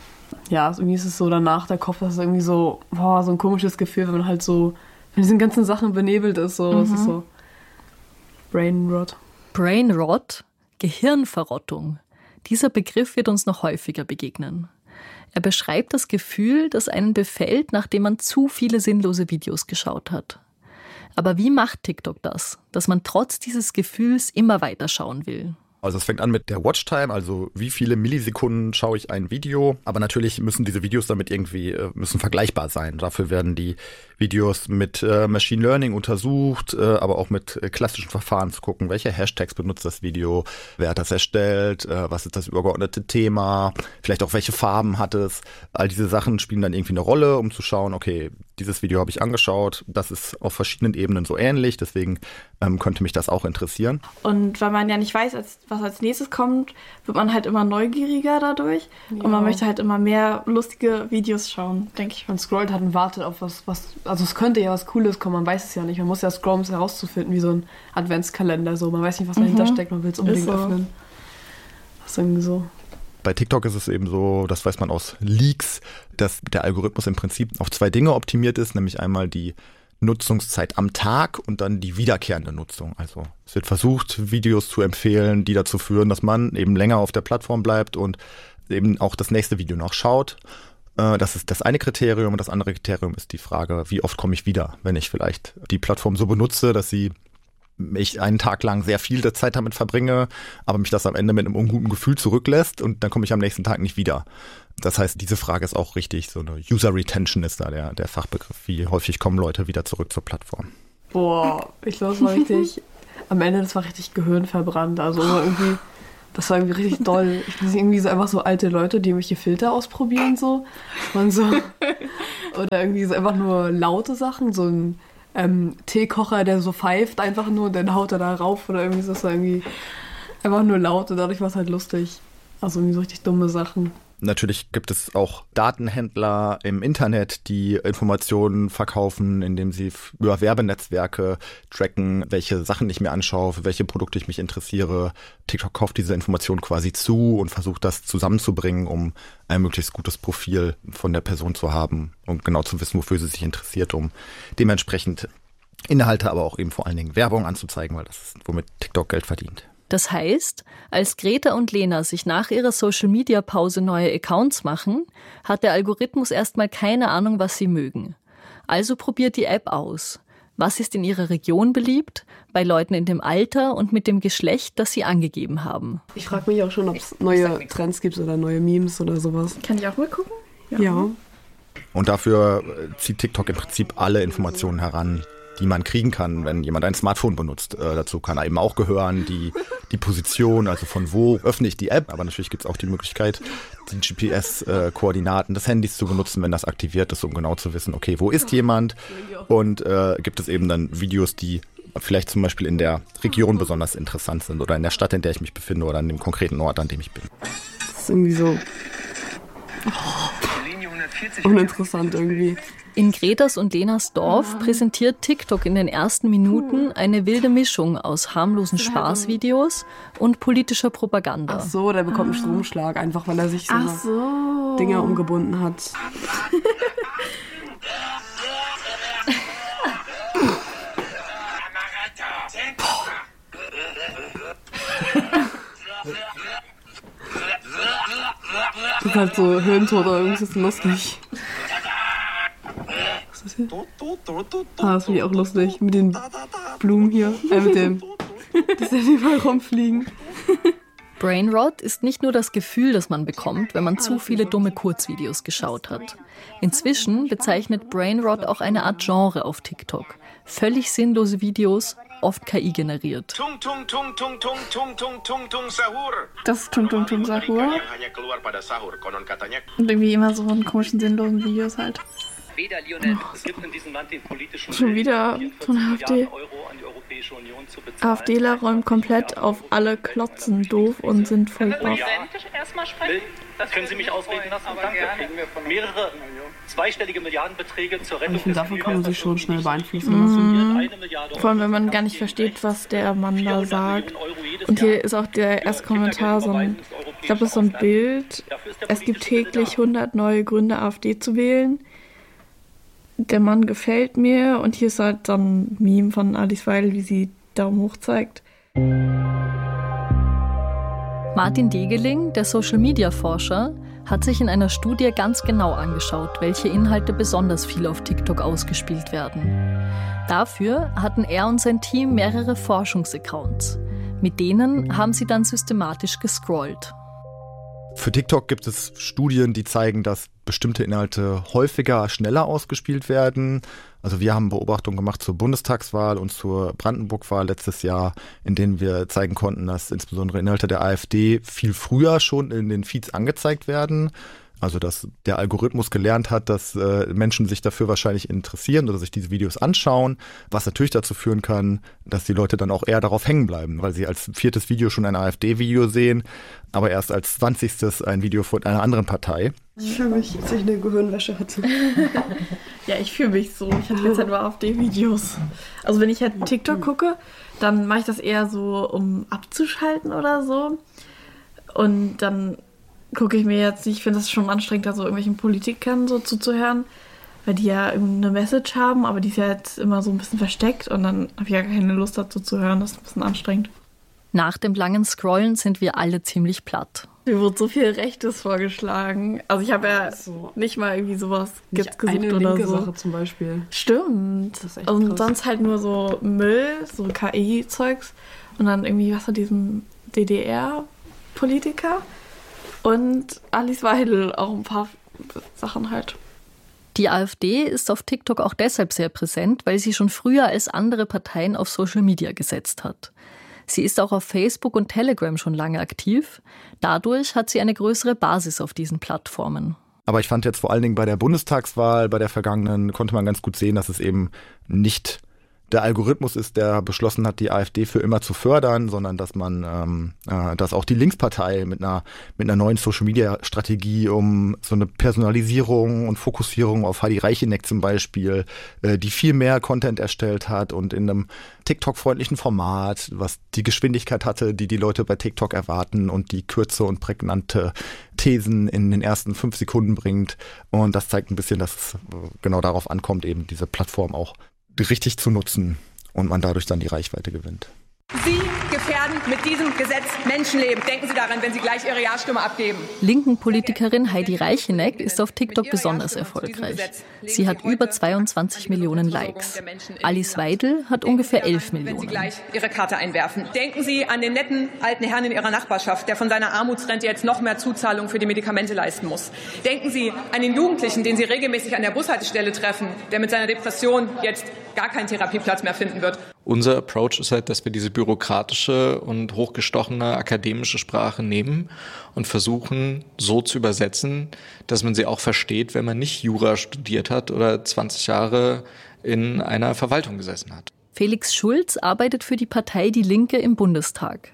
Ja, irgendwie ist es so danach, der Kopf, das ist irgendwie so, so ein komisches Gefühl, wenn man halt so von diesen ganzen Sachen benebelt ist. So. Es ist so Brainrot. Brainrot, Gehirnverrottung. Dieser Begriff wird uns noch häufiger begegnen. Er beschreibt das Gefühl, das einen befällt, nachdem man zu viele sinnlose Videos geschaut hat. Aber wie macht TikTok das, dass man trotz dieses Gefühls immer weiter schauen will? Also es fängt an mit der Watchtime, also wie viele Millisekunden schaue ich ein Video. Aber natürlich müssen diese Videos damit irgendwie müssen vergleichbar sein. Dafür werden die Videos mit Machine Learning untersucht, aber auch mit klassischen Verfahren zu gucken, welche Hashtags benutzt das Video, wer hat das erstellt, was ist das übergeordnete Thema, vielleicht auch welche Farben hat es. All diese Sachen spielen dann irgendwie eine Rolle, um zu schauen, okay, dieses Video habe ich angeschaut, das ist auf verschiedenen Ebenen so ähnlich, deswegen könnte mich das auch interessieren. Und weil man ja nicht weiß, was als nächstes kommt, wird man halt immer neugieriger dadurch und man möchte halt immer mehr lustige Videos schauen, denke ich. Man scrollt halt und wartet auf was, also es könnte ja was Cooles kommen, man weiß es ja nicht. Man muss ja scrollen, um es herauszufinden, wie so ein Adventskalender. So. Man weiß nicht, was dahinter steckt, man will es unbedingt öffnen. Das ist irgendwie so. Bei TikTok ist es eben so, das weiß man aus Leaks, dass der Algorithmus im Prinzip auf 2 Dinge optimiert ist, nämlich einmal die Nutzungszeit am Tag und dann die wiederkehrende Nutzung. Also es wird versucht, Videos zu empfehlen, die dazu führen, dass man eben länger auf der Plattform bleibt und eben auch das nächste Video noch schaut. Das ist das eine Kriterium und das andere Kriterium ist die Frage, wie oft komme ich wieder, wenn ich vielleicht die Plattform so benutze, dass sie ich einen Tag lang sehr viel der Zeit damit verbringe, aber mich das am Ende mit einem unguten Gefühl zurücklässt und dann komme ich am nächsten Tag nicht wieder. Das heißt, diese Frage ist auch richtig, so eine User Retention ist da der Fachbegriff. Wie häufig kommen Leute wieder zurück zur Plattform? Boah, ich glaube, das war richtig, am Ende, das war richtig gehirnverbrannt. Also irgendwie, das war irgendwie richtig doll. Ich weiß nicht, irgendwie so einfach so alte Leute, die irgendwelche Filter ausprobieren so. Und so. Oder irgendwie so einfach nur laute Sachen, so ein Teekocher, der so pfeift einfach nur und dann haut er da rauf oder irgendwie so. Das war irgendwie einfach nur laut und dadurch war es halt lustig. Also irgendwie so richtig dumme Sachen. Natürlich gibt es auch Datenhändler im Internet, die Informationen verkaufen, indem sie über Werbenetzwerke tracken, welche Sachen ich mir anschaue, für welche Produkte ich mich interessiere. TikTok kauft diese Informationen quasi zu und versucht das zusammenzubringen, um ein möglichst gutes Profil von der Person zu haben und genau zu wissen, wofür sie sich interessiert, um dementsprechend Inhalte, aber auch eben vor allen Dingen Werbung anzuzeigen, weil das ist, womit TikTok Geld verdient. Das heißt, als Greta und Lena sich nach ihrer Social-Media-Pause neue Accounts machen, hat der Algorithmus erstmal keine Ahnung, was sie mögen. Also probiert die App aus. Was ist in ihrer Region beliebt, bei Leuten in dem Alter und mit dem Geschlecht, das sie angegeben haben? Ich frage mich auch schon, ob es neue Trends gibt oder neue Memes oder sowas. Kann ich auch mal gucken? Ja. Und dafür zieht TikTok im Prinzip alle Informationen heran, die man kriegen kann, wenn jemand ein Smartphone benutzt. Dazu kann eben auch gehören die Position, also von wo öffne ich die App. Aber natürlich gibt es auch die Möglichkeit, die GPS-Koordinaten des Handys zu benutzen, wenn das aktiviert ist, um genau zu wissen, okay, wo ist jemand? Und gibt es eben dann Videos, die vielleicht zum Beispiel in der Region besonders interessant sind oder in der Stadt, in der ich mich befinde oder an dem konkreten Ort, an dem ich bin. Das ist irgendwie so uninteressant irgendwie. In Gretas und Lenas Dorf präsentiert TikTok in den ersten Minuten eine wilde Mischung aus harmlosen Spaßvideos und politischer Propaganda. Ach so, der bekommt einen Stromschlag, einfach weil er sich so Dinger umgebunden hat. Das ist halt so Hirntod oder irgendwas ist lustig. Was ist das hier? Das finde ich auch lustig. Mit den Blumen hier. Mit dem. Dass die überall rumfliegen. Brainrot ist nicht nur das Gefühl, das man bekommt, wenn man zu viele dumme Kurzvideos geschaut hat. Inzwischen bezeichnet Brainrot auch eine Art Genre auf TikTok. Völlig sinnlose Videos, oft KI generiert. Das ist Tung Tung Tung Sahur. Und irgendwie immer so in komischen, sinnlosen Videos halt. Schon wieder von der AfD. AfDler räumen komplett auf alle Klotzen doof und sind voll baff. Können Sie mich ausreden lassen? Danke. Mehrere zweistellige Milliardenbeträge zur Rettung. Ich finde, davon kann man sich schon schnell beeinflussen lassen. Vor allem, wenn man gar nicht versteht, was der Mann da sagt. Und hier ist auch der erste Kommentar so ein, ich glaube, das ist so ein Bild. Es gibt täglich 100 neue Gründe, AfD zu wählen. Der Mann gefällt mir. Und hier ist halt so ein Meme von Alice Weidel, wie sie Daumen hoch zeigt. Martin Degeling, der Social-Media-Forscher, hat sich in einer Studie ganz genau angeschaut, welche Inhalte besonders viel auf TikTok ausgespielt werden. Dafür hatten er und sein Team mehrere Forschungsaccounts. Mit denen haben sie dann systematisch gescrollt. Für TikTok gibt es Studien, die zeigen, dass bestimmte Inhalte häufiger, schneller ausgespielt werden. Also wir haben Beobachtungen gemacht zur Bundestagswahl und zur Brandenburg-Wahl letztes Jahr, in denen wir zeigen konnten, dass insbesondere Inhalte der AfD viel früher schon in den Feeds angezeigt werden. Also dass der Algorithmus gelernt hat, dass Menschen sich dafür wahrscheinlich interessieren oder sich diese Videos anschauen, was natürlich dazu führen kann, dass die Leute dann auch eher darauf hängen bleiben, weil sie als 4. Video schon ein AfD-Video sehen, aber erst als 20. ein Video von einer anderen Partei. Ich fühle mich, als ich eine Gehirnwäsche hatte. Ja, ich fühle mich so. Ich hatte jetzt halt nur AfD-Videos. Also wenn ich halt TikTok gucke, dann mache ich das eher so, um abzuschalten oder so. Und dann gucke ich mir jetzt nicht, ich finde das schon anstrengend, da so irgendwelchen Politikern so zuzuhören, weil die ja eine Message haben, aber die ist ja jetzt immer so ein bisschen versteckt und dann habe ich ja keine Lust dazu zu hören, das ist ein bisschen anstrengend. Nach dem langen Scrollen sind wir alle ziemlich platt. Mir wurde so viel Rechtes vorgeschlagen. Also ich habe ja nicht mal irgendwie sowas gesucht eine oder linke so. Sache zum Beispiel. Stimmt. Das ist echt Und krass. sonst halt nur so Müll, so KI-Zeugs und dann irgendwie was von diesem DDR-Politiker und Alice Weidel, auch ein paar Sachen halt. Die AfD ist auf TikTok auch deshalb sehr präsent, weil sie schon früher als andere Parteien auf Social Media gesetzt hat. Sie ist auch auf Facebook und Telegram schon lange aktiv. Dadurch hat sie eine größere Basis auf diesen Plattformen. Aber ich fand jetzt vor allen Dingen bei der Bundestagswahl, bei der vergangenen, konnte man ganz gut sehen, dass es eben nicht der Algorithmus ist, der beschlossen hat, die AfD für immer zu fördern, sondern dass man, dass auch die Linkspartei mit einer neuen Social-Media-Strategie um so eine Personalisierung und Fokussierung auf Heidi Reicheneck zum Beispiel, die viel mehr Content erstellt hat und in einem TikTok-freundlichen Format, was die Geschwindigkeit hatte, die Leute bei TikTok erwarten und die Kürze und prägnante Thesen in den ersten 5 Sekunden bringt. Und das zeigt ein bisschen, dass es genau darauf ankommt, eben diese Plattform auch richtig zu nutzen und man dadurch dann die Reichweite gewinnt. Sie gefährden mit diesem Gesetz Menschenleben. Denken Sie daran, wenn Sie gleich Ihre Ja-Stimme abgeben. Linken Politikerin Heidi Reicheneck ist auf TikTok besonders erfolgreich. Sie hat über 22 Millionen Likes. Alice Weidel hat ungefähr 11 Millionen. Wenn Sie gleich Ihre Karte einwerfen. Denken Sie an den netten alten Herrn in Ihrer Nachbarschaft, der von seiner Armutsrente jetzt noch mehr Zuzahlung für die Medikamente leisten muss. Denken Sie an den Jugendlichen, den Sie regelmäßig an der Bushaltestelle treffen, der mit seiner Depression jetzt gar keinen Therapieplatz mehr finden wird. Unser Approach ist halt, dass wir diese bürokratische und hochgestochene akademische Sprache nehmen und versuchen, so zu übersetzen, dass man sie auch versteht, wenn man nicht Jura studiert hat oder 20 Jahre in einer Verwaltung gesessen hat. Felix Schulz arbeitet für die Partei Die Linke im Bundestag.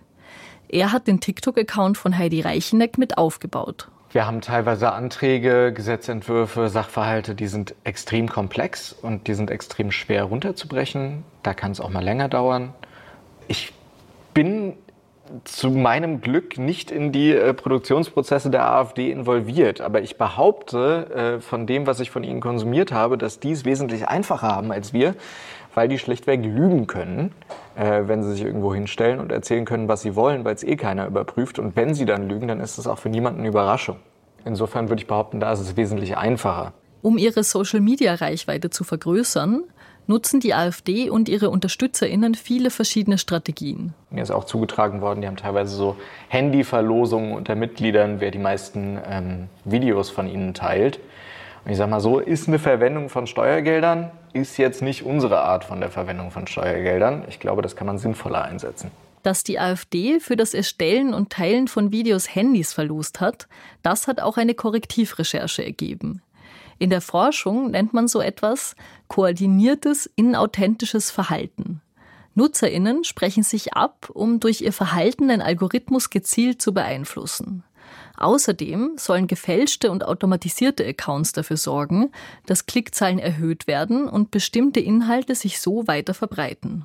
Er hat den TikTok-Account von Heidi Reicheneck mit aufgebaut. Wir haben teilweise Anträge, Gesetzentwürfe, Sachverhalte, die sind extrem komplex und die sind extrem schwer runterzubrechen. Da kann es auch mal länger dauern. Ich bin zu meinem Glück nicht in die Produktionsprozesse der AfD involviert. Aber ich behaupte von dem, was ich von ihnen konsumiert habe, dass die es wesentlich einfacher haben als wir, weil die schlichtweg lügen können, wenn sie sich irgendwo hinstellen und erzählen können, was sie wollen, weil es eh keiner überprüft. Und wenn sie dann lügen, dann ist es auch für niemanden eine Überraschung. Insofern würde ich behaupten, da ist es wesentlich einfacher. Um ihre Social-Media-Reichweite zu vergrößern, nutzen die AfD und ihre UnterstützerInnen viele verschiedene Strategien. Mir ist auch zugetragen worden, die haben teilweise so Handyverlosungen unter Mitgliedern, wer die meisten Videos von ihnen teilt. Und ich sag mal so, ist eine Verwendung von Steuergeldern, ist jetzt nicht unsere Art von der Verwendung von Steuergeldern. Ich glaube, das kann man sinnvoller einsetzen. Dass die AfD für das Erstellen und Teilen von Videos Handys verlost hat, das hat auch eine Korrektivrecherche ergeben. In der Forschung nennt man so etwas koordiniertes, inauthentisches Verhalten. NutzerInnen sprechen sich ab, um durch ihr Verhalten den Algorithmus gezielt zu beeinflussen. Außerdem sollen gefälschte und automatisierte Accounts dafür sorgen, dass Klickzahlen erhöht werden und bestimmte Inhalte sich so weiter verbreiten.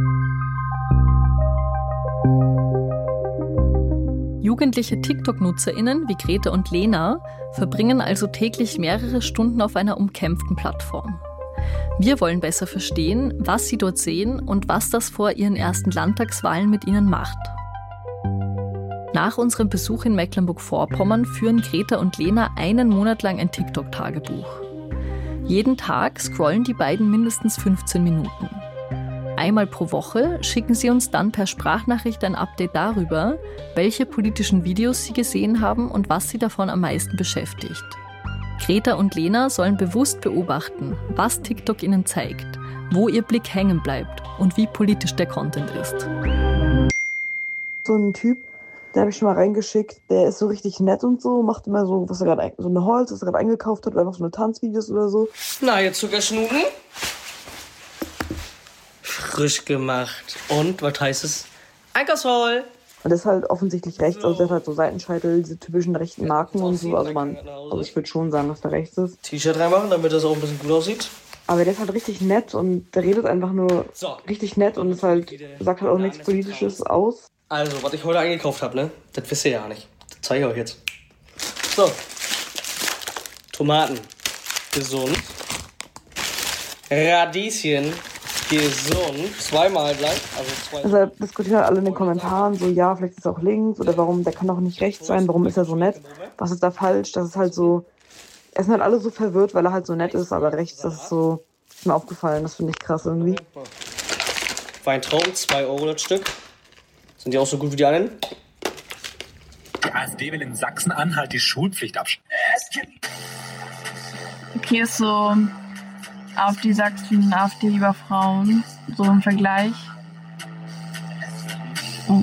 Jugendliche TikTok-NutzerInnen wie Greta und Lena verbringen also täglich mehrere Stunden auf einer umkämpften Plattform. Wir wollen besser verstehen, was sie dort sehen und was das vor ihren ersten Landtagswahlen mit ihnen macht. Nach unserem Besuch in Mecklenburg-Vorpommern führen Greta und Lena einen Monat lang ein TikTok-Tagebuch. Jeden Tag scrollen die beiden mindestens 15 Minuten. Einmal pro Woche schicken sie uns dann per Sprachnachricht ein Update darüber, welche politischen Videos sie gesehen haben und was sie davon am meisten beschäftigt. Greta und Lena sollen bewusst beobachten, was TikTok ihnen zeigt, wo ihr Blick hängen bleibt und wie politisch der Content ist. So ein Typ, den habe ich schon mal reingeschickt, der ist so richtig nett und so, macht immer so, was er gerade so eine Holz, was er gerade eingekauft hat, oder einfach so eine Tanzvideos oder so. Na, jetzt Zuckerschnucken? Frisch gemacht. Und, was heißt es? Einkaufsvoll. Und das ist halt offensichtlich rechts, also der hat halt so Seitenscheitel, diese typischen rechten Marken und so, also ich würde schon sagen, dass der rechts ist. T-Shirt reinmachen, damit das auch ein bisschen gut aussieht. Aber der ist halt richtig nett und der redet einfach nur richtig nett und ist halt, sagt halt auch nichts Politisches aus. Also, was ich heute eingekauft habe, ne? Das wisst ihr ja nicht. Das zeige ich euch jetzt. So. Tomaten. Gesund. Radieschen. gesund. Zweimal gleich. Deshalb diskutieren alle in den Kommentaren so, ja, vielleicht ist es auch links oder warum, der kann doch nicht rechts sein, warum ist er so nett? Was ist da falsch? Das ist halt so, es sind halt alle so verwirrt, weil er halt so nett ist, aber rechts, das ist so, ist mir aufgefallen, das finde ich krass irgendwie. Weintrauben, 2 Euro das Stück. Sind die auch so gut wie die anderen? Die AfD will in Sachsen-Anhalt die Schulpflicht abschaffen. Okay, ist so AfD Sachsen, AfD über Frauen, so im Vergleich. Oh.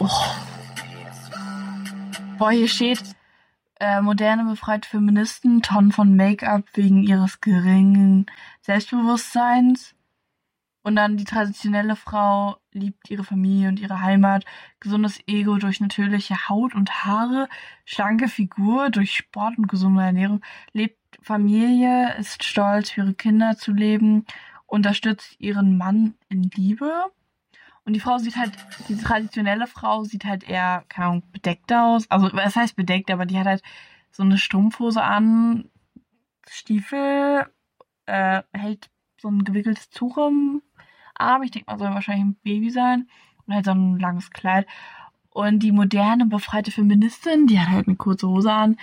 Boah, hier steht, moderne befreite Feministen, Tonnen von Make-up wegen ihres geringen Selbstbewusstseins. Und dann die traditionelle Frau liebt ihre Familie und ihre Heimat, gesundes Ego durch natürliche Haut und Haare, schlanke Figur durch Sport und gesunde Ernährung, lebt Familie, ist stolz für ihre Kinder zu leben, unterstützt ihren Mann in Liebe. Und die Frau sieht halt, die traditionelle Frau sieht halt eher, keine Ahnung, bedeckt aus. Also, was heißt bedeckt, aber die hat halt so eine Strumpfhose an, Stiefel, hält so ein gewickeltes Tuch im Arm. Ich denke mal, soll wahrscheinlich ein Baby sein. Und halt so ein langes Kleid. Und die moderne, befreite Feministin, die hat halt eine kurze Hose an.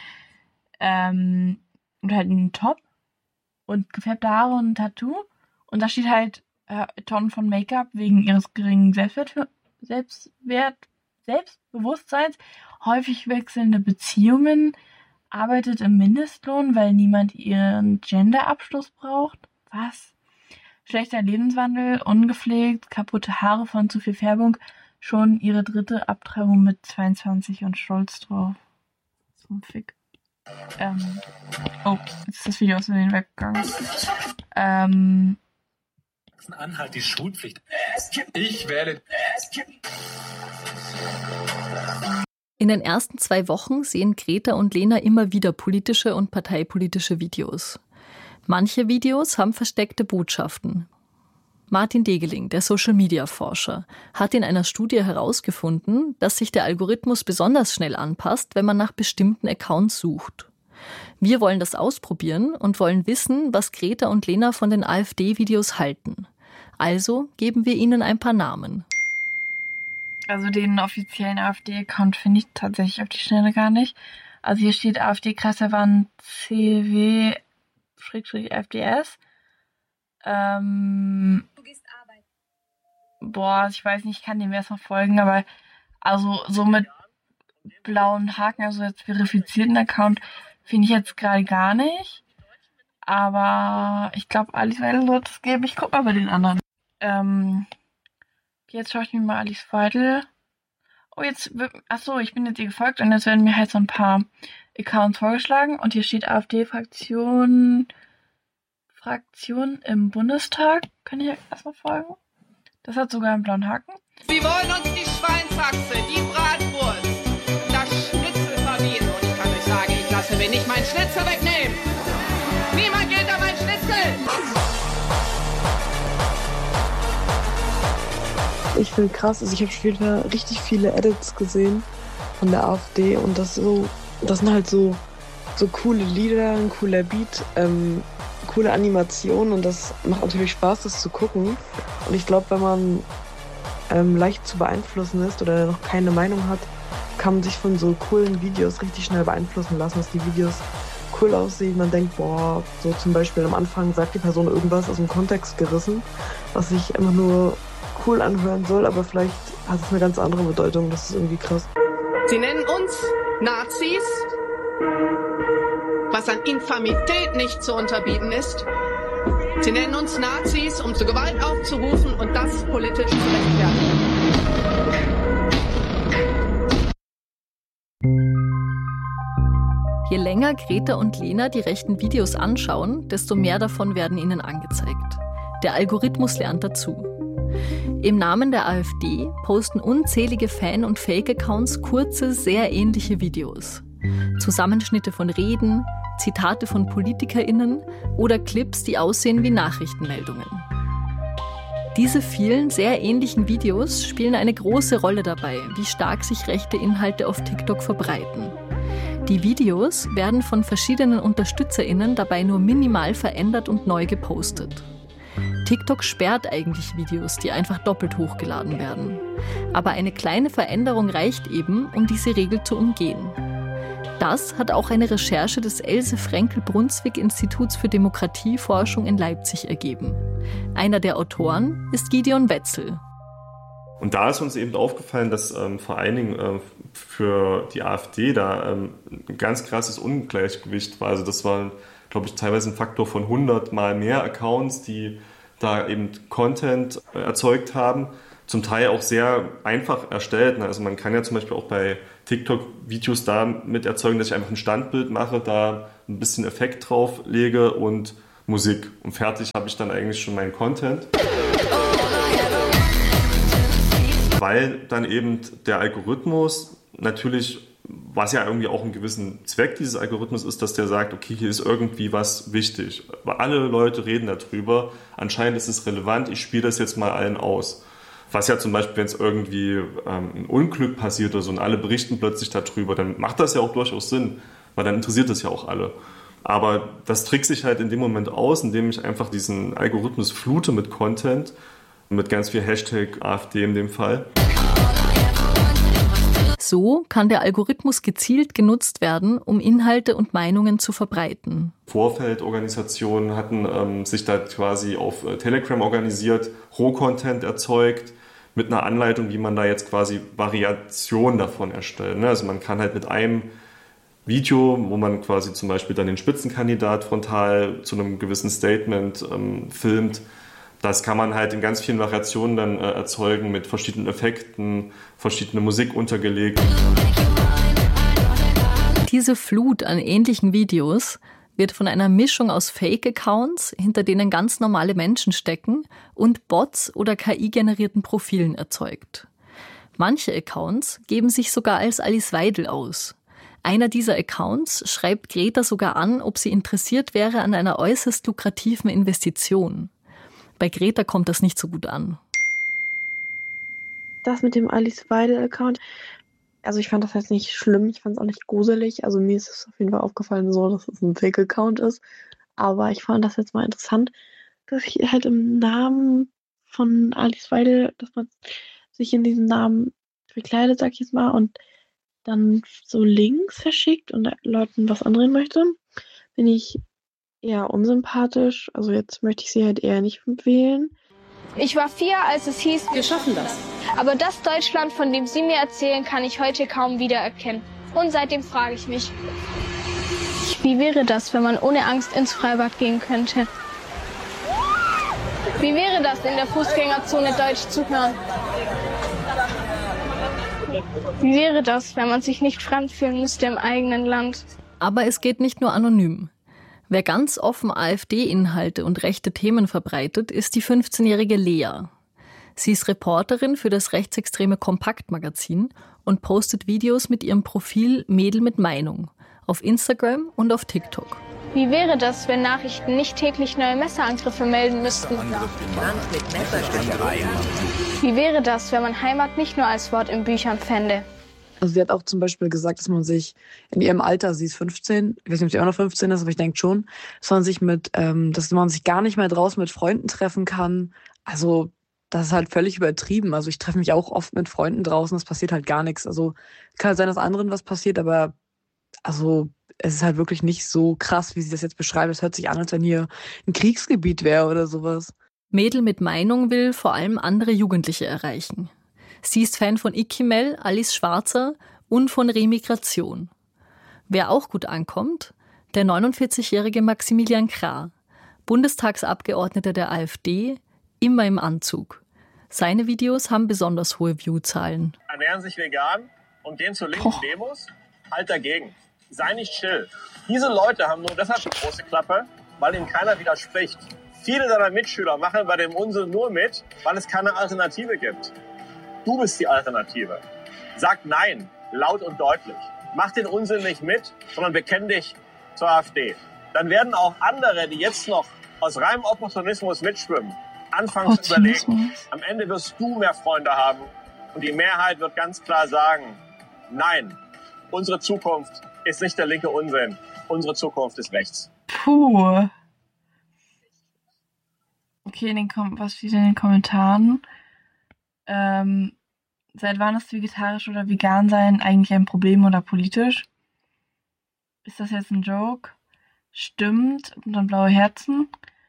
Und halt einen Top. Und gefärbte Haare und ein Tattoo. Und da steht halt Tonnen von Make-up wegen ihres geringen Selbstbewusstseins. Häufig wechselnde Beziehungen. Arbeitet im Mindestlohn, weil niemand ihren Gender-Abschluss braucht. Was? Schlechter Lebenswandel, ungepflegt, kaputte Haare von zu viel Färbung, schon ihre 3. Abtreibung mit 22 und stolz drauf. So ein Fick. Oh, jetzt ist das Video aus dem weggegangen. Anhalt die Schulpflicht. Ich wähle. In den ersten 2 Wochen sehen Greta und Lena immer wieder politische und parteipolitische Videos. Manche Videos haben versteckte Botschaften. Martin Degeling, der Social-Media-Forscher, hat in einer Studie herausgefunden, dass sich der Algorithmus besonders schnell anpasst, wenn man nach bestimmten Accounts sucht. Wir wollen das ausprobieren und wollen wissen, was Greta und Lena von den AfD-Videos halten. Also geben wir ihnen ein paar Namen. Also den offiziellen AfD-Account finde ich tatsächlich auf die Schnelle gar nicht. Also hier steht AfD-Kreisverband CW-FDS. Boah, ich weiß nicht, ich kann dem erstmal folgen, aber also so mit blauen Haken, also jetzt verifizierten Account, finde ich jetzt gerade gar nicht. Aber ich glaube, Alice Weidel wird es geben. Ich guck mal bei den anderen. Jetzt schaue ich mir mal Alice Weidel. Oh, ich bin jetzt ihr gefolgt und jetzt werden mir halt so ein paar Accounts vorgeschlagen. Und hier steht AfD-Fraktion im Bundestag. Könnt ihr erstmal folgen? Das hat sogar einen blauen Haken. Sie wollen uns die Schweinshaxe, die Bratwurst, das Schnitzel verbieten. Und ich kann euch sagen, ich lasse mir nicht mein Schnitzel wegnehmen. Niemand geht an mein Schnitzel. Ich finde krass, also ich habe später richtig viele Edits gesehen von der AfD und das sind halt so coole Lieder, ein cooler Beat, coole Animationen und das macht natürlich Spaß, das zu gucken. Und ich glaube, wenn man leicht zu beeinflussen ist oder noch keine Meinung hat, kann man sich von so coolen Videos richtig schnell beeinflussen lassen, dass die Videos cool aussehen. Man denkt, boah, so zum Beispiel am Anfang sagt die Person irgendwas aus dem Kontext gerissen, was sich einfach nur cool anhören soll, aber vielleicht hat es eine ganz andere Bedeutung. Das ist irgendwie krass. Sie nennen uns Nazis, was an Infamität nicht zu unterbieten ist. Sie nennen uns Nazis, um zur Gewalt aufzurufen und das politisch zu rechtfertigen. Je länger Greta und Lena die rechten Videos anschauen, desto mehr davon werden ihnen angezeigt. Der Algorithmus lernt dazu. Im Namen der AfD posten unzählige Fan- und Fake-Accounts kurze, sehr ähnliche Videos. Zusammenschnitte von Reden, Zitate von PolitikerInnen oder Clips, die aussehen wie Nachrichtenmeldungen. Diese vielen, sehr ähnlichen Videos spielen eine große Rolle dabei, wie stark sich rechte Inhalte auf TikTok verbreiten. Die Videos werden von verschiedenen UnterstützerInnen dabei nur minimal verändert und neu gepostet. TikTok sperrt eigentlich Videos, die einfach doppelt hochgeladen werden. Aber eine kleine Veränderung reicht eben, um diese Regel zu umgehen. Das hat auch eine Recherche des Else-Frenkel-Brunswick-Instituts für Demokratieforschung in Leipzig ergeben. Einer der Autoren ist Gideon Wetzel. Und da ist uns eben aufgefallen, dass vor allen Dingen für die AfD da ein ganz krasses Ungleichgewicht war. Also das war, glaube ich, teilweise ein Faktor von 100 mal mehr Accounts, die da eben Content erzeugt haben. Zum Teil auch sehr einfach erstellt. Also man kann ja zum Beispiel auch bei TikTok Videos damit erzeugen, dass ich einfach ein Standbild mache, da ein bisschen Effekt drauf lege und Musik. Und fertig habe ich dann eigentlich schon meinen Content. Weil dann eben der Algorithmus natürlich, was ja irgendwie auch einen gewissen Zweck dieses Algorithmus ist, dass der sagt, okay, hier ist irgendwie was wichtig. Alle Leute reden darüber, anscheinend ist es relevant, ich spiele das jetzt mal allen aus. Was ja zum Beispiel, wenn es irgendwie ein Unglück passiert oder so und alle berichten plötzlich darüber, dann macht das ja auch durchaus Sinn, weil dann interessiert das ja auch alle. Aber das trickst sich halt in dem Moment aus, indem ich einfach diesen Algorithmus flute mit Content, mit ganz viel Hashtag AfD in dem Fall. So kann der Algorithmus gezielt genutzt werden, um Inhalte und Meinungen zu verbreiten. Vorfeldorganisationen hatten sich da quasi auf Telegram organisiert, Rohcontent erzeugt, mit einer Anleitung, wie man da jetzt quasi Variationen davon erstellt. Also man kann halt mit einem Video, wo man quasi zum Beispiel dann den Spitzenkandidat frontal zu einem gewissen Statement filmt, das kann man halt in ganz vielen Variationen dann erzeugen mit verschiedenen Effekten, verschiedene Musik untergelegt. Diese Flut an ähnlichen Videos wird von einer Mischung aus Fake-Accounts, hinter denen ganz normale Menschen stecken, und Bots oder KI-generierten Profilen erzeugt. Manche Accounts geben sich sogar als Alice Weidel aus. Einer dieser Accounts schreibt Greta sogar an, ob sie interessiert wäre an einer äußerst lukrativen Investition. Bei Greta kommt das nicht so gut an. Das mit dem Alice Weidel-Account, also ich fand das jetzt nicht schlimm, ich fand es auch nicht gruselig. Also mir ist es auf jeden Fall aufgefallen so, dass es ein Fake-Account ist. Aber ich fand das jetzt mal interessant, dass ich halt im Namen von Alice Weidel, dass man sich in diesem Namen verkleidet, sag ich jetzt mal, und dann so Links verschickt und Leuten was andrehen möchte, bin ich eher unsympathisch. Also jetzt möchte ich sie halt eher nicht wählen. Ich war 4, als es hieß, wir schaffen das. Aber das Deutschland, von dem Sie mir erzählen, kann ich heute kaum wiedererkennen. Und seitdem frage ich mich, wie wäre das, wenn man ohne Angst ins Freibad gehen könnte? Wie wäre das, in der Fußgängerzone Deutsch zu hören? Wie wäre das, wenn man sich nicht fremd fühlen müsste im eigenen Land? Aber es geht nicht nur anonym. Wer ganz offen AfD-Inhalte und rechte Themen verbreitet, ist die 15-jährige Lea. Sie ist Reporterin für das rechtsextreme Kompakt-Magazin und postet Videos mit ihrem Profil Mädel mit Meinung auf Instagram und auf TikTok. Wie wäre das, wenn Nachrichten nicht täglich neue Messerangriffe melden müssten? Wie wäre das, wenn man Heimat nicht nur als Wort in Büchern fände? Also sie hat auch zum Beispiel gesagt, dass man sich in ihrem Alter, sie ist 15, ich weiß nicht, ob sie auch noch 15 ist, aber ich denke schon, dass man sich gar nicht mehr draußen mit Freunden treffen kann. Also das ist halt völlig übertrieben. Also ich treffe mich auch oft mit Freunden draußen, es passiert halt gar nichts. Also kann halt sein, dass anderen was passiert, aber also es ist halt wirklich nicht so krass, wie sie das jetzt beschreibt. Es hört sich an, als wenn hier ein Kriegsgebiet wäre oder sowas. Mädel mit Meinung will vor allem andere Jugendliche erreichen. Sie ist Fan von Ikimel, Alice Schwarzer und von Remigration. Wer auch gut ankommt, der 49-jährige Maximilian Krah, Bundestagsabgeordneter der AfD, immer im Anzug. Seine Videos haben besonders hohe Viewzahlen. Ernähren sich vegan und gehen zu linken Demos? Halt dagegen. Sei nicht still. Diese Leute haben nur deshalb eine große Klappe, weil ihnen keiner widerspricht. Viele deiner Mitschüler machen bei dem Unsinn nur mit, weil es keine Alternative gibt. Du bist die Alternative. Sag Nein, laut und deutlich. Mach den Unsinn nicht mit, sondern bekenn dich zur AfD. Dann werden auch andere, die jetzt noch aus reinem Opportunismus mitschwimmen, anfangen zu überlegen. Am Ende wirst du mehr Freunde haben und die Mehrheit wird ganz klar sagen, nein, unsere Zukunft ist nicht der linke Unsinn. Unsere Zukunft ist rechts. Puh. Okay, was steht in den Kommentaren? Seit wann ist vegetarisch oder vegan sein eigentlich ein Problem oder politisch? Ist das jetzt ein Joke? Stimmt. Und dann blaue Herzen.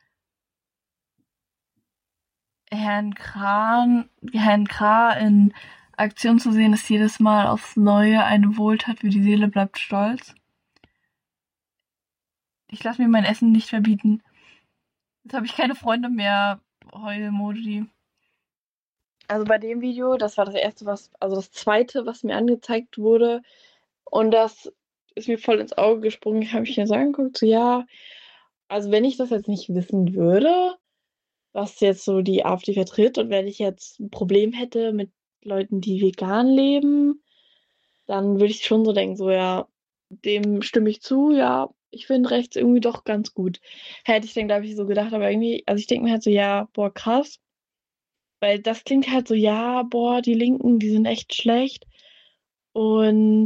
Herrn Kra in Aktion zu sehen, ist jedes Mal aufs Neue eine Wohltat für die Seele, bleibt stolz. Ich lasse mir mein Essen nicht verbieten. Jetzt habe ich keine Freunde mehr. Heul-Emoji. Also bei dem Video, das war das zweite, was mir angezeigt wurde. Und das ist mir voll ins Auge gesprungen. Ich habe mich hier so angeguckt, so ja, also wenn ich das jetzt nicht wissen würde, was jetzt so die AfD vertritt und wenn ich jetzt ein Problem hätte mit Leuten, die vegan leben, dann würde ich schon so denken, so ja, dem stimme ich zu, ja, ich finde rechts irgendwie doch ganz gut. Hätte ich dann, glaube ich, so gedacht, aber irgendwie, also ich denke mir halt so, ja, boah, krass. Weil das klingt halt so, ja, boah, die Linken, die sind echt schlecht. Und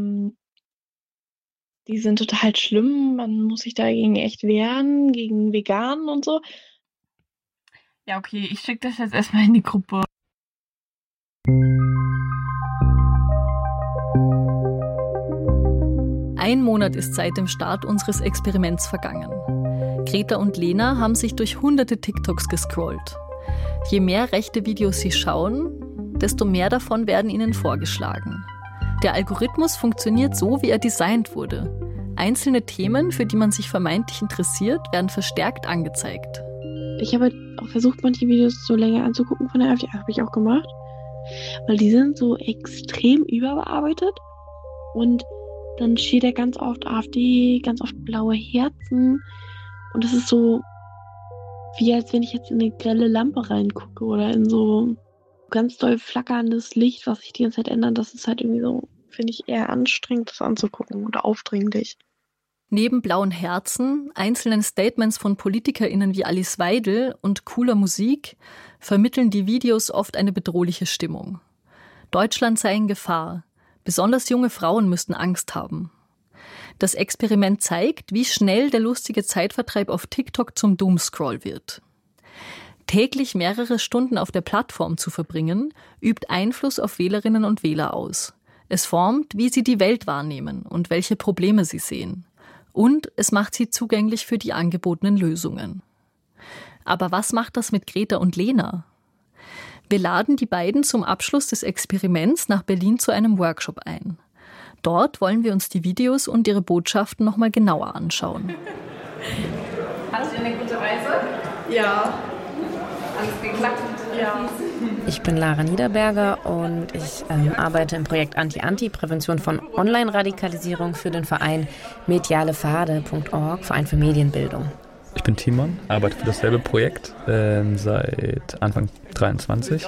die sind total schlimm. Man muss sich dagegen echt wehren, gegen Veganen und so. Ja, okay, ich schicke das jetzt erstmal in die Gruppe. Ein Monat ist seit dem Start unseres Experiments vergangen. Greta und Lena haben sich durch hunderte TikToks gescrollt. Je mehr rechte Videos sie schauen, desto mehr davon werden ihnen vorgeschlagen. Der Algorithmus funktioniert so, wie er designt wurde. Einzelne Themen, für die man sich vermeintlich interessiert, werden verstärkt angezeigt. Ich habe auch versucht, manche Videos so länger anzugucken von der AfD. Habe ich auch gemacht. Weil die sind so extrem überbearbeitet. Und dann steht da ganz oft AfD, ganz oft blaue Herzen. Und das ist so, wie als wenn ich jetzt in eine grelle Lampe reingucke oder in so ganz doll flackerndes Licht, was sich die ganze Zeit ändert. Das ist halt irgendwie so, finde ich, eher anstrengend, das anzugucken oder aufdringlich. Neben blauen Herzen, einzelnen Statements von PolitikerInnen wie Alice Weidel und cooler Musik vermitteln die Videos oft eine bedrohliche Stimmung. Deutschland sei in Gefahr. Besonders junge Frauen müssten Angst haben. Das Experiment zeigt, wie schnell der lustige Zeitvertreib auf TikTok zum Doomscroll wird. Täglich mehrere Stunden auf der Plattform zu verbringen, übt Einfluss auf Wählerinnen und Wähler aus. Es formt, wie sie die Welt wahrnehmen und welche Probleme sie sehen. Und es macht sie zugänglich für die angebotenen Lösungen. Aber was macht das mit Greta und Lena? Wir laden die beiden zum Abschluss des Experiments nach Berlin zu einem Workshop ein. Dort wollen wir uns die Videos und ihre Botschaften noch mal genauer anschauen. Hattest du eine gute Reise? Ja. Alles geklappt? Ja. Ich bin Lara Niederberger und ich arbeite im Projekt Anti-Anti, Prävention von Online-Radikalisierung für den Verein medialefade.org, Verein für Medienbildung. Ich bin Timon, arbeite für dasselbe Projekt seit Anfang 23.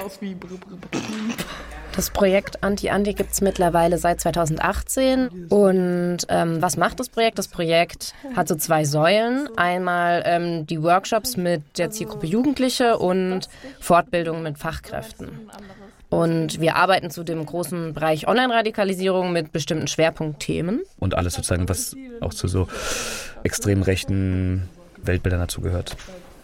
Das Projekt Anti-Anti gibt es mittlerweile seit 2018. Und was macht das Projekt? Das Projekt hat so 2 Säulen. Einmal die Workshops mit der Zielgruppe Jugendliche und Fortbildung mit Fachkräften. Und wir arbeiten zu dem großen Bereich Online-Radikalisierung mit bestimmten Schwerpunktthemen. Und alles sozusagen, was auch zu so extrem rechten Weltbildern dazugehört.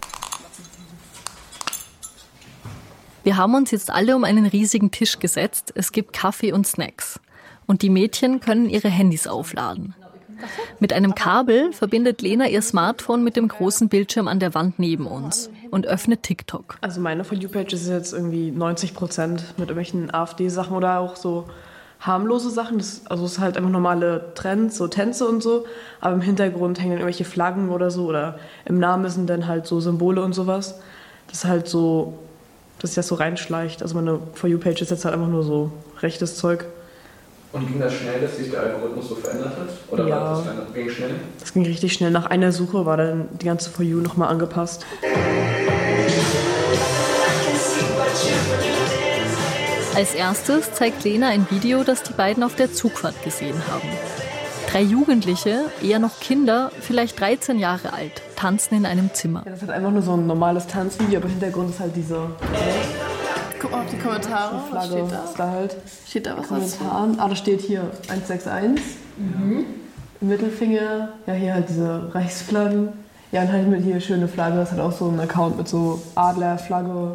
Wir haben uns jetzt alle um einen riesigen Tisch gesetzt. Es gibt Kaffee und Snacks. Und die Mädchen können ihre Handys aufladen. Mit einem Kabel verbindet Lena ihr Smartphone mit dem großen Bildschirm an der Wand neben uns und öffnet TikTok. Also meine For You-Page ist jetzt irgendwie 90% mit irgendwelchen AfD-Sachen oder auch so harmlose Sachen. Das ist halt einfach normale Trends, so Tänze und so. Aber im Hintergrund hängen dann irgendwelche Flaggen oder so. Oder im Namen sind dann halt so Symbole und sowas. Das ist halt so, dass sich das so reinschleicht. Also meine For You-Page ist jetzt halt einfach nur so rechtes Zeug. Und ging das schnell, dass sich der Algorithmus so verändert hat? Oder ja, ging schnell? Das ging richtig schnell. Nach einer Suche war dann die ganze For You nochmal angepasst. Als erstes zeigt Lena ein Video, das die beiden auf der Zugfahrt gesehen haben. 3 Jugendliche, eher noch Kinder, vielleicht 13 Jahre alt, tanzen in einem Zimmer. Ja, das ist halt einfach nur so ein normales Tanzvideo, aber im Hintergrund ist halt diese... Guck mal auf die Kommentare, was steht da? Da halt steht da was Kommentaren. Da steht hier 161. Mhm. Mittelfinger, ja hier halt diese Reichsflaggen. Ja, und halt mit hier schöne Flagge, das hat auch so ein Account mit so Adlerflagge.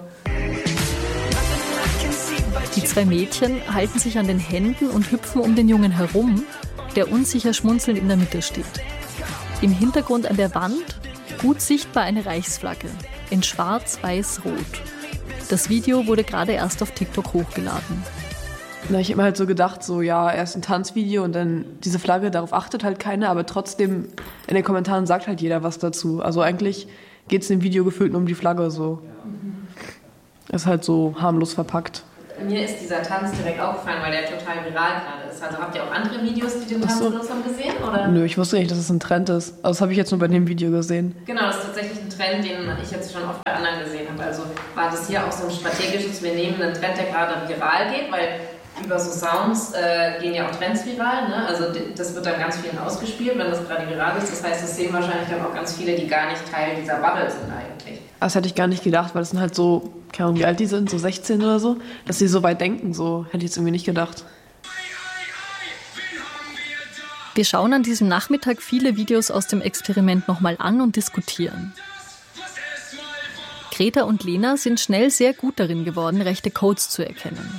Die 2 Mädchen halten sich an den Händen und hüpfen um den Jungen herum, der unsicher schmunzelnd in der Mitte steht. Im Hintergrund an der Wand gut sichtbar eine Reichsflagge in schwarz, weiß, rot. Das Video wurde gerade erst auf TikTok hochgeladen. Na, ich habe mir halt so gedacht, so ja, erst ein Tanzvideo und dann diese Flagge, darauf achtet halt keiner, aber trotzdem in den Kommentaren sagt halt jeder was dazu. Also eigentlich geht es im Video gefühlt nur um die Flagge so. Ist halt so harmlos verpackt. Mir ist dieser Tanz direkt aufgefallen, weil der total viral gerade ist. Also habt ihr auch andere Videos, die den Tanz benutzt haben, gesehen? Oder? Nö, ich wusste nicht, dass es ein Trend ist. Also das habe ich jetzt nur bei dem Video gesehen. Genau, das ist tatsächlich ein Trend, den ich jetzt schon oft bei anderen gesehen habe. Also war das hier auch so ein strategisches, wir nehmen einen Trend, der gerade viral geht, weil über so Sounds gehen ja auch Trends viral. Ne? Also das wird dann ganz vielen ausgespielt, wenn das gerade viral ist. Das heißt, das sehen wahrscheinlich dann auch ganz viele, die gar nicht Teil dieser Bubble sind eigentlich. Das hätte ich gar nicht gedacht, weil das sind halt so, keine Ahnung, wie alt die sind, so 16 oder so, dass die so weit denken, so hätte ich jetzt irgendwie nicht gedacht. Wir schauen an diesem Nachmittag viele Videos aus dem Experiment nochmal an und diskutieren. Greta und Lena sind schnell sehr gut darin geworden, rechte Codes zu erkennen.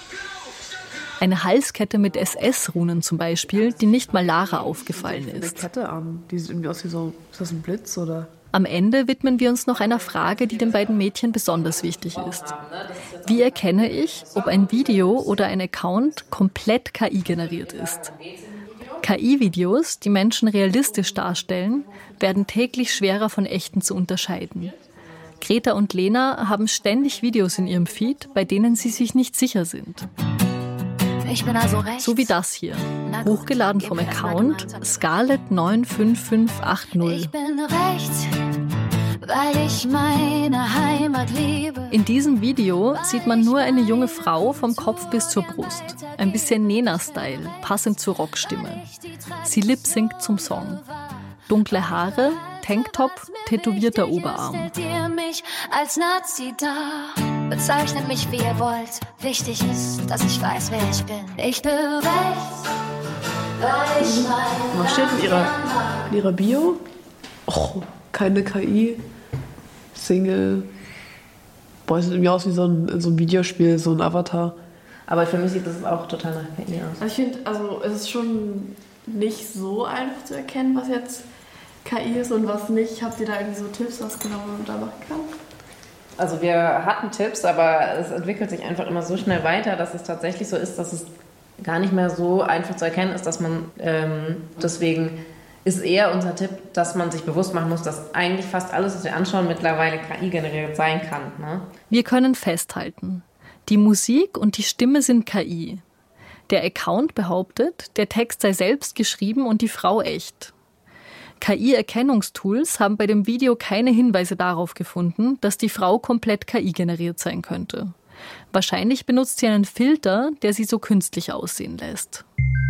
Eine Halskette mit SS-Runen zum Beispiel, die nicht mal Lara aufgefallen ist. Eine Kette an, die sieht irgendwie aus wie so, ist das ein Blitz oder? Am Ende widmen wir uns noch einer Frage, die den beiden Mädchen besonders wichtig ist. Wie erkenne ich, ob ein Video oder ein Account komplett KI generiert ist? KI-Videos, die Menschen realistisch darstellen, werden täglich schwerer von echten zu unterscheiden. Greta und Lena haben ständig Videos in ihrem Feed, bei denen sie sich nicht sicher sind. Ich bin also rechts. So wie das hier, hochgeladen vom Account Scarlett95580. Ich bin rechts, weil ich meine Heimat liebe. In diesem Video sieht man nur eine junge Frau vom Kopf bis zur Brust. Ein bisschen Nena-Style, passend zur Rockstimme. Sie lip-singt zum Song. Dunkle Haare, Tanktop, tätowierter Oberarm. Ihr mich als Nazi da. Bezeichnet mich, wie ihr wollt. Wichtig ist, dass ich weiß, wer ich bin. Ich bin rechts, weil ich meine. Was steht in ihrer Bio? Oh, keine KI. Single. Boah, es sieht irgendwie aus wie so ein Videospiel, so ein Avatar. Aber für mich sieht das auch total nach KI aus. Ich finde, also es ist schon nicht so einfach zu erkennen, was jetzt KI ist und was nicht. Habt ihr da irgendwie so Tipps, was genau man da machen kann? Also wir hatten Tipps, aber es entwickelt sich einfach immer so schnell weiter, dass es tatsächlich so ist, dass es gar nicht mehr so einfach zu erkennen ist, dass man deswegen ist eher unser Tipp, dass man sich bewusst machen muss, dass eigentlich fast alles, was wir anschauen, mittlerweile KI generiert sein kann. Ne? Wir können festhalten, die Musik und die Stimme sind KI. Der Account behauptet, der Text sei selbst geschrieben und die Frau echt. KI-Erkennungstools haben bei dem Video keine Hinweise darauf gefunden, dass die Frau komplett KI-generiert sein könnte. Wahrscheinlich benutzt sie einen Filter, der sie so künstlich aussehen lässt.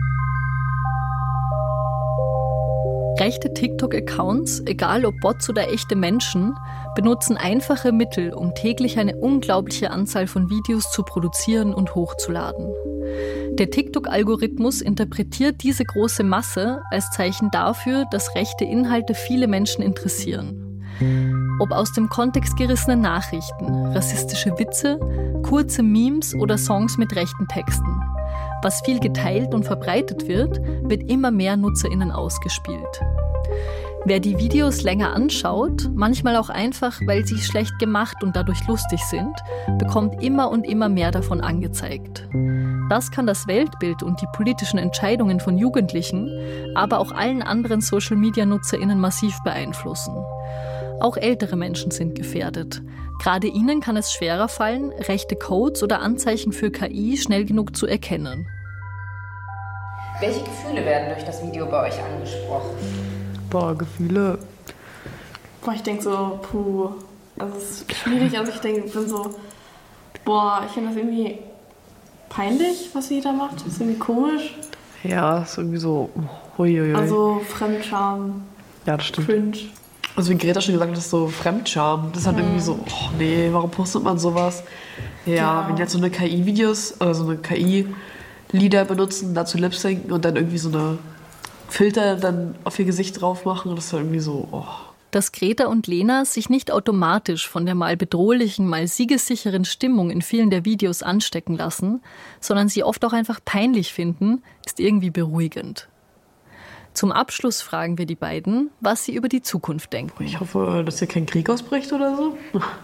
Rechte TikTok-Accounts, egal ob Bots oder echte Menschen, benutzen einfache Mittel, um täglich eine unglaubliche Anzahl von Videos zu produzieren und hochzuladen. Der TikTok-Algorithmus interpretiert diese große Masse als Zeichen dafür, dass rechte Inhalte viele Menschen interessieren. Ob aus dem Kontext gerissene Nachrichten, rassistische Witze, kurze Memes oder Songs mit rechten Texten. Was viel geteilt und verbreitet wird, wird immer mehr NutzerInnen ausgespielt. Wer die Videos länger anschaut, manchmal auch einfach, weil sie schlecht gemacht und dadurch lustig sind, bekommt immer und immer mehr davon angezeigt. Das kann das Weltbild und die politischen Entscheidungen von Jugendlichen, aber auch allen anderen Social-Media-NutzerInnen massiv beeinflussen. Auch ältere Menschen sind gefährdet. Gerade ihnen kann es schwerer fallen, rechte Codes oder Anzeichen für KI schnell genug zu erkennen. Welche Gefühle werden durch das Video bei euch angesprochen? Boah, Gefühle. Boah, ich denke so, das ist schwierig. Also ich denke, ich bin so, ich finde das irgendwie peinlich, was sie da macht. Das ist irgendwie komisch. Ja, ist irgendwie so, huiuiui. Also Fremdscham. Ja, das stimmt. Cringe. Also wie Greta schon gesagt hat, das ist so Fremdscham. Das ist halt irgendwie so, nee, warum postet man sowas? Ja, wenn jetzt so eine KI-Videos oder so eine KI-Lieder benutzen, dazu lip-sinken und dann irgendwie so eine Filter dann auf ihr Gesicht drauf machen, das ist halt irgendwie so, Dass Greta und Lena sich nicht automatisch von der mal bedrohlichen, mal siegessicheren Stimmung in vielen der Videos anstecken lassen, sondern sie oft auch einfach peinlich finden, ist irgendwie beruhigend. Zum Abschluss fragen wir die beiden, was sie über die Zukunft denken. Ich hoffe, dass hier kein Krieg ausbricht oder so.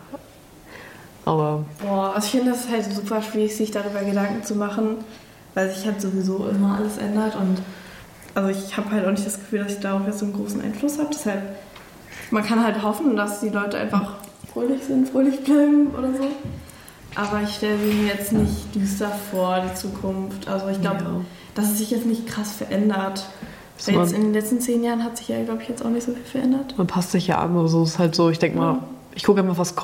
Aber also ich finde das halt super schwierig, sich darüber Gedanken zu machen, weil sich halt sowieso immer alles ändert. Und also ich habe halt auch nicht das Gefühl, dass ich darauf jetzt so einen großen Einfluss habe. Deshalb, man kann halt hoffen, dass die Leute einfach fröhlich sind, fröhlich bleiben oder so. Aber ich stelle mir jetzt nicht düster vor, die Zukunft. Also ich glaube, dass es sich jetzt nicht krass verändert. Weil jetzt in den letzten 10 Jahren hat sich ja, glaube ich, jetzt auch nicht so viel verändert. Man passt sich ja an, aber so ist halt so, ich denke mal, ich gucke immer, was kommt.